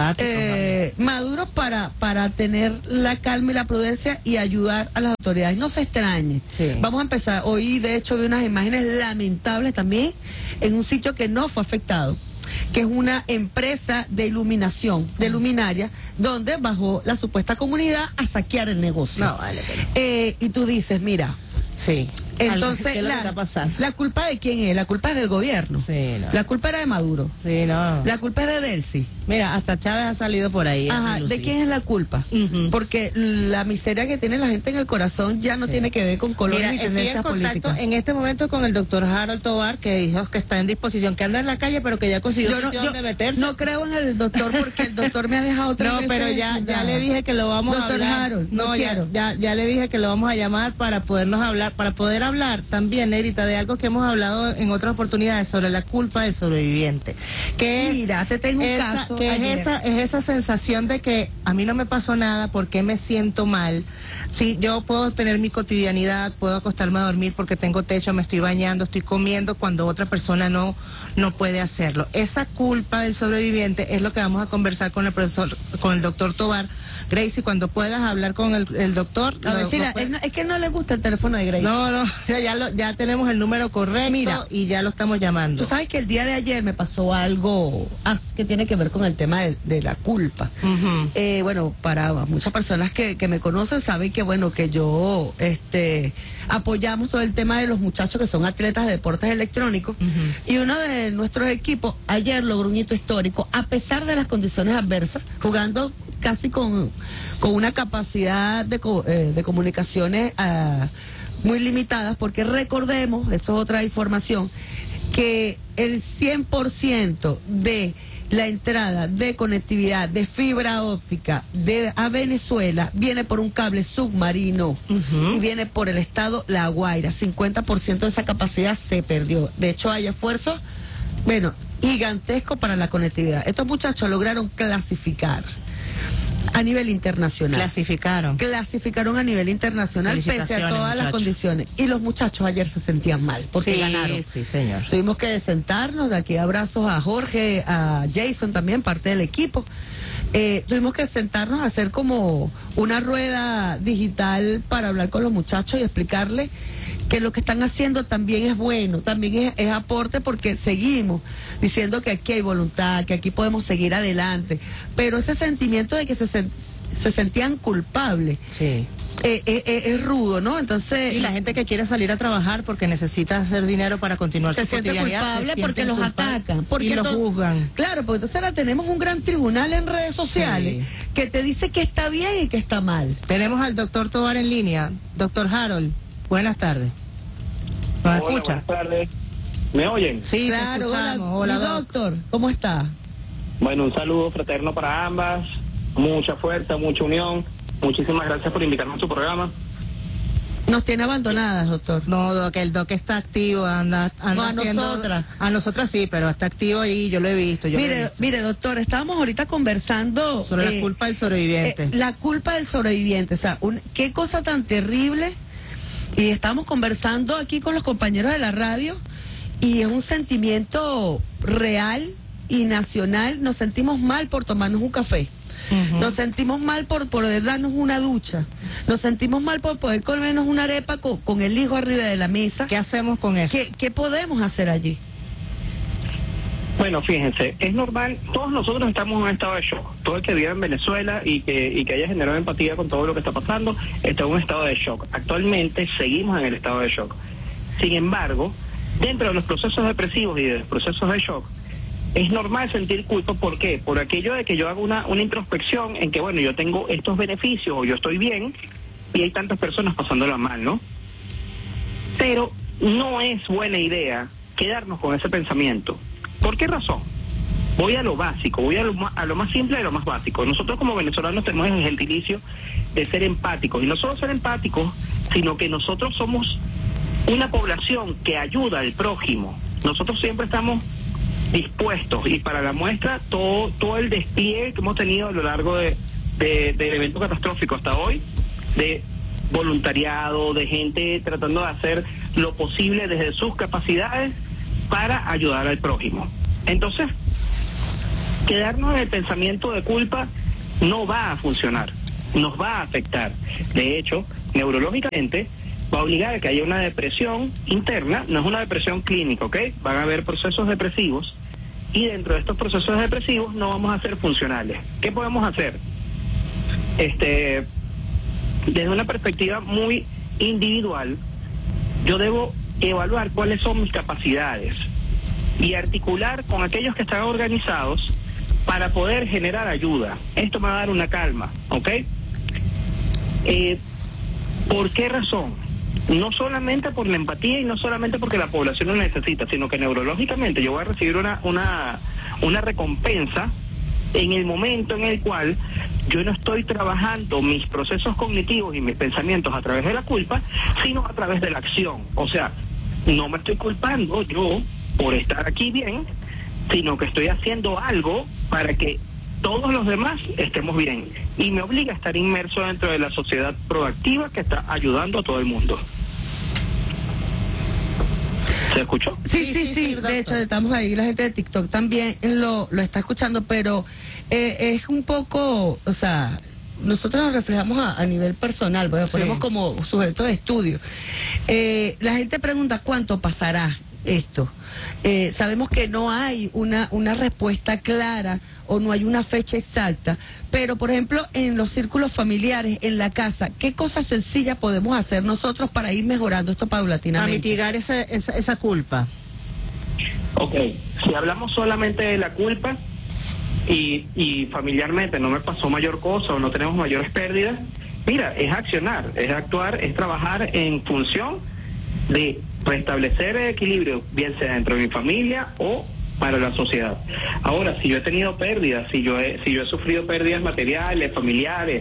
maduros para tener la calma y la prudencia y ayudar a las autoridades. No se extrañen. Sí. Vamos a empezar. Hoy, de hecho, vi unas imágenes lamentables también en un sitio que no fue afectado, que es una empresa de iluminación, de luminaria, donde bajó la supuesta comunidad a saquear el negocio. No, vale, y tú dices, mira, sí. Entonces, la culpa de quién es? La culpa es del gobierno. Sí, no. La culpa era de Maduro. Sí, no. La culpa es de Delcy. Mira, hasta Chávez ha salido por ahí. Ajá, ¿de quién es la culpa? Porque la miseria que tiene la gente en el corazón ya no tiene que ver con colores ni tendencias políticas. En este momento con el doctor Harold Tovar, que dijo que está en disposición, que anda en la calle, pero que ya consiguió de meterse. No creo en el doctor porque el doctor me ha dejado otra vez. No, pero ya le dije que lo vamos a hablar. Harold, no, ya le dije que lo vamos a llamar para podernos hablar, para poder hablar también, Nerita, de algo que hemos hablado en otras oportunidades sobre la culpa del sobreviviente. Que mira, te tengo un caso. Que es esa sensación de que a mí no me pasó nada, ¿por qué me siento mal? Sí, yo puedo tener mi cotidianidad, puedo acostarme a dormir porque tengo techo, me estoy bañando, estoy comiendo cuando otra persona no puede hacerlo. Esa culpa del sobreviviente es lo que vamos a conversar con el doctor Tovar. Gracie, cuando puedas hablar con el doctor. Es que no le gusta el teléfono de Gracie. No, ya tenemos el número correcto. Mira, y ya lo estamos llamando. Tú sabes que el día de ayer me pasó algo que tiene que ver con el tema de la culpa. Bueno, para muchas personas que me conocen saben que, bueno, que yo apoyamos todo el tema de los muchachos que son atletas de deportes electrónicos, y uno de nuestros equipos ayer logró un hito histórico a pesar de las condiciones adversas, jugando casi con una capacidad de comunicaciones muy limitadas, porque recordemos, eso es otra información, que el 100% de la entrada de conectividad de fibra óptica a Venezuela viene por un cable submarino y viene por el estado La Guaira. 50% de esa capacidad se perdió. De hecho, hay esfuerzos, gigantescos para la conectividad. Estos muchachos lograron clasificar a nivel internacional. Clasificaron a nivel internacional pese a todas las condiciones. Y los muchachos ayer se sentían mal porque ganaron. Sí, señor. Tuvimos que sentarnos, de aquí abrazos a Jorge, a Jason también, parte del equipo. Tuvimos que sentarnos a hacer como una rueda digital para hablar con los muchachos y explicarles que lo que están haciendo también es bueno, también es aporte, porque seguimos diciendo que aquí hay voluntad, que aquí podemos seguir adelante, pero ese sentimiento de que se sentían culpables es rudo, ¿no? Entonces, y la gente que quiere salir a trabajar porque necesita hacer dinero para continuar su cotidianidad, culpable porque los atacan, porque y los juzgan. Claro, porque entonces ahora tenemos un gran tribunal en redes sociales que te dice que está bien y que está mal. Tenemos al doctor Tovar en línea. Doctor Harold, buenas tardes. ¿Nos escucha? Buenas tardes. ¿Me oyen? Sí, claro. Hola, doctor. ¿Cómo está? Bueno, un saludo fraterno para ambas. Mucha fuerza, mucha unión. Muchísimas gracias por invitarme a su programa. Nos tiene abandonadas, doctor. No, Doc, el Doc está activo, anda no, a haciendo... nosotras. A nosotras sí, pero está activo ahí, yo lo he visto. Mire, doctor, estábamos ahorita conversando... sobre la culpa del sobreviviente. La culpa del sobreviviente, o sea, qué cosa tan terrible. Y estamos conversando aquí con los compañeros de la radio y es un sentimiento real y nacional. Nos sentimos mal por tomarnos un café. Nos sentimos mal por poder darnos una ducha. Nos sentimos mal por poder comernos una arepa con el hijo arriba de la mesa. ¿Qué hacemos con eso? ¿Qué podemos hacer allí? Bueno, fíjense, es normal, todos nosotros estamos en un estado de shock. Todo el que vive en Venezuela y que haya generado empatía con todo lo que está pasando, está en un estado de shock. Actualmente seguimos en el estado de shock. Sin embargo, dentro de los procesos depresivos y de los procesos de shock, es normal sentir culpa. ¿Por qué? Por aquello de que yo hago una introspección en que, bueno, yo tengo estos beneficios o yo estoy bien y hay tantas personas pasándola mal, ¿no? Pero no es buena idea quedarnos con ese pensamiento. ¿Por qué razón? Voy a lo básico, voy a lo más simple de lo más básico. Nosotros como venezolanos tenemos el gentilicio de ser empáticos, y no solo ser empáticos, sino que nosotros somos una población que ayuda al prójimo. Nosotros siempre estamos dispuestos, y para la muestra todo el despliegue que hemos tenido a lo largo del evento catastrófico hasta hoy, de voluntariado, de gente tratando de hacer lo posible desde sus capacidades para ayudar al prójimo. Entonces, quedarnos en el pensamiento de culpa no va a funcionar, nos va a afectar. De hecho, neurológicamente va a obligar a que haya una depresión interna, no es una depresión clínica, ¿ok? Van a haber procesos depresivos, y dentro de estos procesos depresivos no vamos a ser funcionales. ¿Qué podemos hacer? Desde una perspectiva muy individual, yo debo evaluar cuáles son mis capacidades y articular con aquellos que están organizados para poder generar ayuda. Esto me va a dar una calma, ¿ok? ¿Por qué razón? No solamente por la empatía y no solamente porque la población lo necesita, sino que neurológicamente yo voy a recibir una recompensa en el momento en el cual yo no estoy trabajando mis procesos cognitivos y mis pensamientos a través de la culpa, sino a través de la acción. O sea, no me estoy culpando yo por estar aquí bien, sino que estoy haciendo algo para que todos los demás estemos bien, y me obliga a estar inmerso dentro de la sociedad proactiva que está ayudando a todo el mundo. ¿Se escuchó? Sí, de hecho estamos ahí, la gente de TikTok también lo está escuchando, pero es un poco, o sea, nosotros nos reflejamos a nivel personal, porque ponemos como sujeto de estudio. La gente pregunta cuánto pasará esto. Sabemos que no hay una respuesta clara o no hay una fecha exacta, pero por ejemplo en los círculos familiares, en la casa, ¿qué cosas sencillas podemos hacer nosotros para ir mejorando esto paulatinamente? Para mitigar esa culpa. Ok, si hablamos solamente de la culpa y familiarmente no me pasó mayor cosa o no tenemos mayores pérdidas, mira, es accionar, es actuar, es trabajar en función de restablecer el equilibrio, bien sea dentro de mi familia o para la sociedad. Ahora, si yo he tenido pérdidas, si yo he sufrido pérdidas materiales, familiares,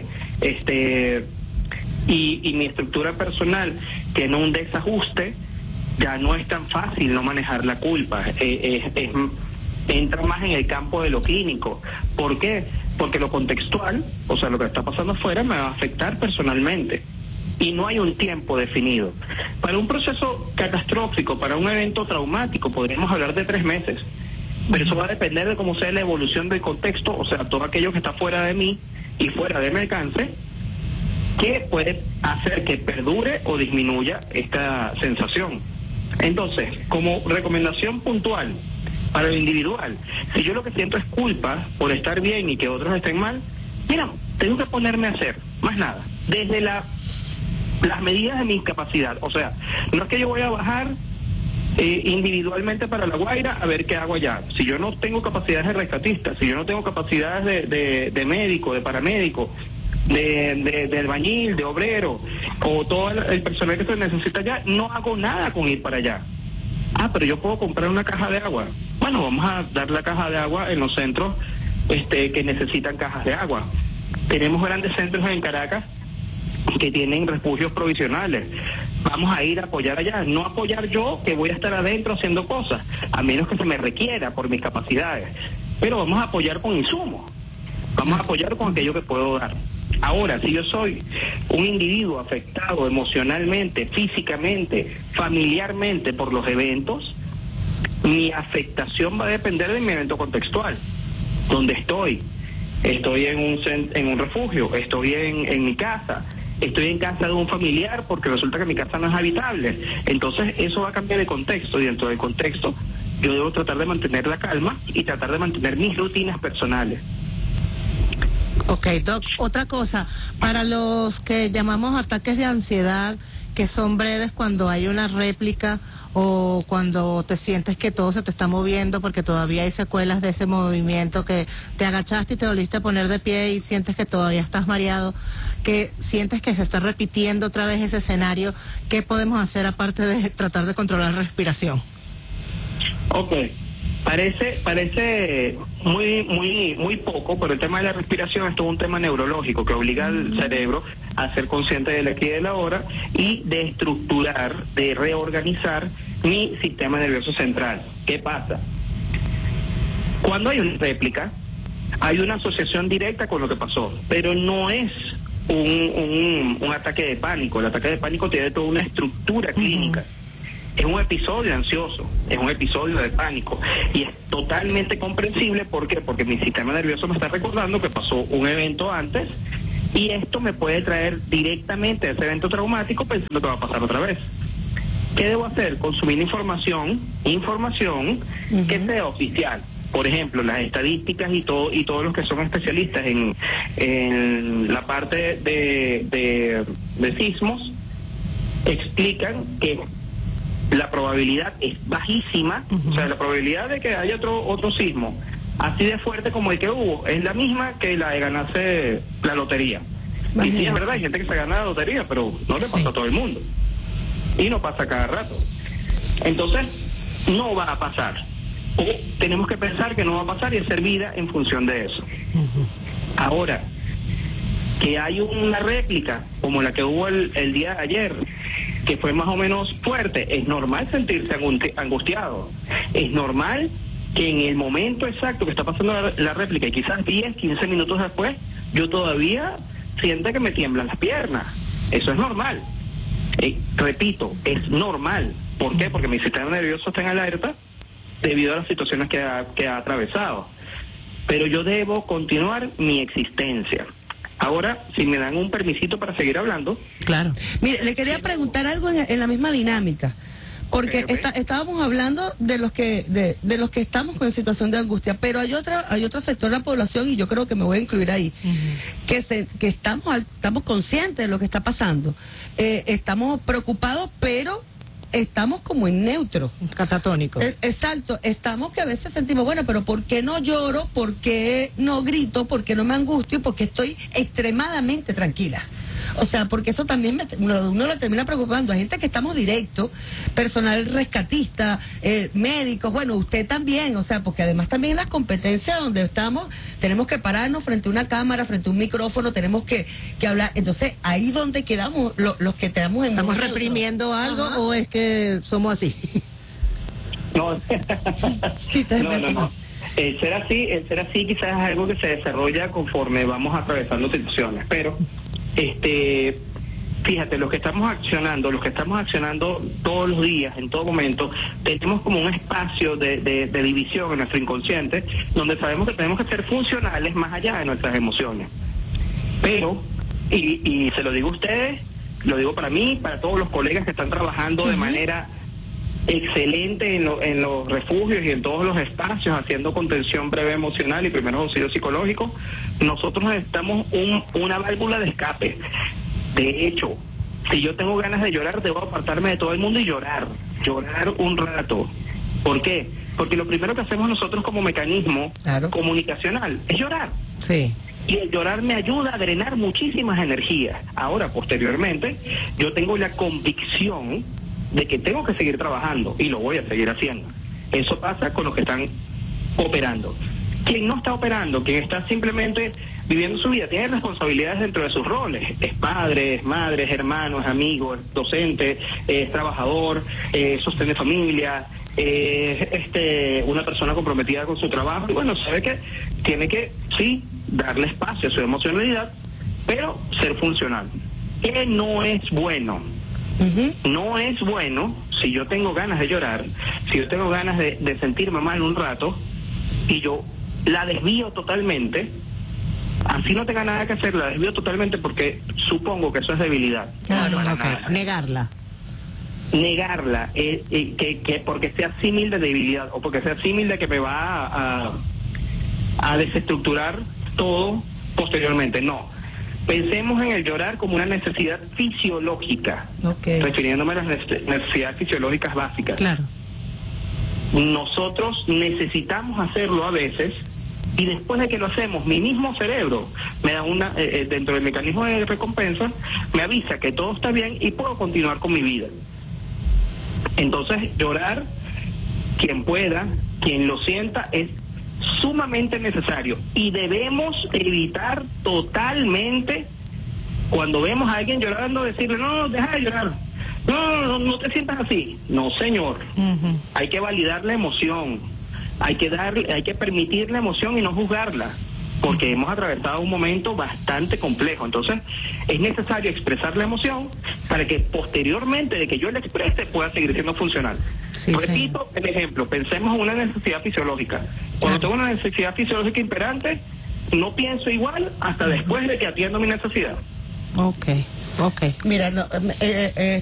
y mi estructura personal tiene un desajuste, ya no es tan fácil no manejar la culpa. Entra más en el campo de lo clínico. ¿Por qué? Porque lo contextual, o sea, lo que está pasando afuera, me va a afectar personalmente. Y no hay un tiempo definido. Para un proceso catastrófico, para un evento traumático, podríamos hablar de 3 meses. Pero eso va a depender de cómo sea la evolución del contexto, o sea, todo aquello que está fuera de mí y fuera de mi alcance, que puede hacer que perdure o disminuya esta sensación. Entonces, como recomendación puntual para lo individual, si yo lo que siento es culpa por estar bien y que otros estén mal, mira, tengo que ponerme a hacer, más nada, desde las medidas de mi capacidad. O sea, no es que yo voy a bajar individualmente para La Guaira a ver qué hago allá. Si yo no tengo capacidades de rescatista, si yo no tengo capacidades de médico, de paramédico, de albañil, de obrero, o todo el personal que se necesita allá, no hago nada con ir para allá. Pero yo puedo comprar una caja de agua. Bueno, vamos a dar la caja de agua en los centros que necesitan cajas de agua. Tenemos grandes centros en Caracas que tienen refugios provisionales. Vamos a ir a apoyar allá, no apoyar yo que voy a estar adentro haciendo cosas, a menos que se me requiera por mis capacidades, pero vamos a apoyar con insumos, vamos a apoyar con aquello que puedo dar. Ahora, si yo soy un individuo afectado emocionalmente, físicamente, familiarmente por los eventos, mi afectación va a depender de mi evento contextual, donde estoy en un refugio, estoy en mi casa, estoy en casa de un familiar porque resulta que mi casa no es habitable. Entonces eso va a cambiar de contexto, y dentro del contexto yo debo tratar de mantener la calma y tratar de mantener mis rutinas personales. Ok, Doc, otra cosa, para los que llamamos ataques de ansiedad, que son breves cuando hay una réplica o cuando te sientes que todo se te está moviendo porque todavía hay secuelas de ese movimiento, que te agachaste y te volviste a poner de pie y sientes que todavía estás mareado, que sientes que se está repitiendo otra vez ese escenario, ¿qué podemos hacer aparte de tratar de controlar la respiración? Ok, parece muy poco, pero el tema de la respiración es todo un tema neurológico que obliga al cerebro a ser consciente del aquí y del ahora y de estructurar, de reorganizar mi sistema nervioso central. ¿Qué pasa? Cuando hay una réplica, hay una asociación directa con lo que pasó, pero no es un ataque de pánico. El ataque de pánico tiene toda una estructura clínica. Es un episodio ansioso, es un episodio de pánico, y es totalmente comprensible. ¿Por qué? Porque mi sistema nervioso me está recordando que pasó un evento antes, y esto me puede traer directamente a ese evento traumático pensando que va a pasar otra vez. ¿Qué debo hacer? Consumir información que sea oficial. Por ejemplo, las estadísticas y todos los que son especialistas en la parte de sismos explican que la probabilidad es bajísima, o sea, la probabilidad de que haya otro sismo así de fuerte como el que hubo es la misma que la de ganarse la lotería. Y sí, es verdad, hay gente que se gana la lotería, pero no le pasa a todo el mundo. Y no pasa cada rato. Entonces, no va a pasar. O tenemos que pensar que no va a pasar y hacer vida en función de eso. Ahora, que hay una réplica como la que hubo el día de ayer, que fue más o menos fuerte, es normal sentirse angustiado. Es normal que en el momento exacto que está pasando la réplica, y quizás 10, 15 minutos después, yo todavía sienta que me tiemblan las piernas. Eso es normal. Repito, es normal. ¿Por qué? Porque mi sistema nervioso está en alerta debido a las situaciones que ha atravesado. Pero yo debo continuar mi existencia. Ahora, si me dan un permisito para seguir hablando. Claro. Mire, le quería preguntar algo en la misma dinámica, porque okay. Estábamos hablando de los que estamos con situación de angustia, pero hay otro sector de la población, y yo creo que me voy a incluir ahí, que estamos conscientes de lo que está pasando, estamos preocupados, pero estamos como en neutro, catatónico. Exacto, estamos que a veces sentimos, bueno, pero ¿por qué no lloro? ¿Por qué no grito? ¿Por qué no me angustio? Porque estoy extremadamente tranquila. O sea, porque eso también uno lo termina preocupando. Hay gente que estamos directos, personal rescatista, médicos, bueno, usted también, o sea, porque además también en las competencias donde estamos, tenemos que pararnos frente a una cámara, frente a un micrófono, tenemos que hablar. Entonces, ahí donde quedamos, los que estamos en... ¿Estamos reprimiendo algo? Ajá. ¿O es que somos así? No, no. El ser así quizás es algo que se desarrolla conforme vamos atravesando situaciones, pero fíjate, los que estamos accionando todos los días, en todo momento, tenemos como un espacio de división en nuestro inconsciente, donde sabemos que tenemos que ser funcionales más allá de nuestras emociones. Pero, y se lo digo a ustedes, lo digo para mí, para todos los colegas que están trabajando de manera excelente en los refugios y en todos los espacios haciendo contención breve emocional y primeros auxilios psicológicos, nosotros necesitamos una válvula de escape. De hecho, si yo tengo ganas de llorar, debo apartarme de todo el mundo y llorar un rato. ¿Por qué? Porque lo primero que hacemos nosotros como mecanismo comunicacional es llorar. Sí. Y el llorar me ayuda a drenar muchísimas energías. Ahora, posteriormente, yo tengo la convicción de que tengo que seguir trabajando y lo voy a seguir haciendo. Eso pasa con los que están operando. Quien no está operando, quien está simplemente viviendo su vida, tiene responsabilidades dentro de sus roles. Es padre, es madre, es hermano, es amigo, es docente, es trabajador, sostiene familia, una persona comprometida con su trabajo. Y bueno, sabe que tiene que, sí, darle espacio a su emocionalidad, pero ser funcional. Que no es bueno. No es bueno si yo tengo ganas de llorar, si yo tengo ganas de sentirme mal un rato y yo la desvío totalmente, así no tenga nada que hacer, la desvío totalmente porque supongo que eso es debilidad. Claro, negarla. Negarla, que porque sea símil de debilidad o porque sea símil de que me va a desestructurar todo posteriormente. No. Pensemos en el llorar como una necesidad fisiológica, refiriéndome a las necesidades fisiológicas básicas. Claro. Nosotros necesitamos hacerlo a veces y después de que lo hacemos, mi mismo cerebro me da dentro del mecanismo de recompensa, me avisa que todo está bien y puedo continuar con mi vida. Entonces, llorar, quien pueda, quien lo sienta, es sumamente necesario y debemos evitar totalmente cuando vemos a alguien llorando decirle no, deja de llorar, no te sientas así. No, señor. Hay que validar la emoción, hay que permitir la emoción y no juzgarla, porque hemos atravesado un momento bastante complejo. Entonces es necesario expresar la emoción para que posteriormente de que yo la exprese pueda seguir siendo funcional. Repito el ejemplo, pensemos en una necesidad fisiológica. Cuando tengo una necesidad fisiológica imperante, no pienso igual hasta después de que atiendo mi necesidad. Mira,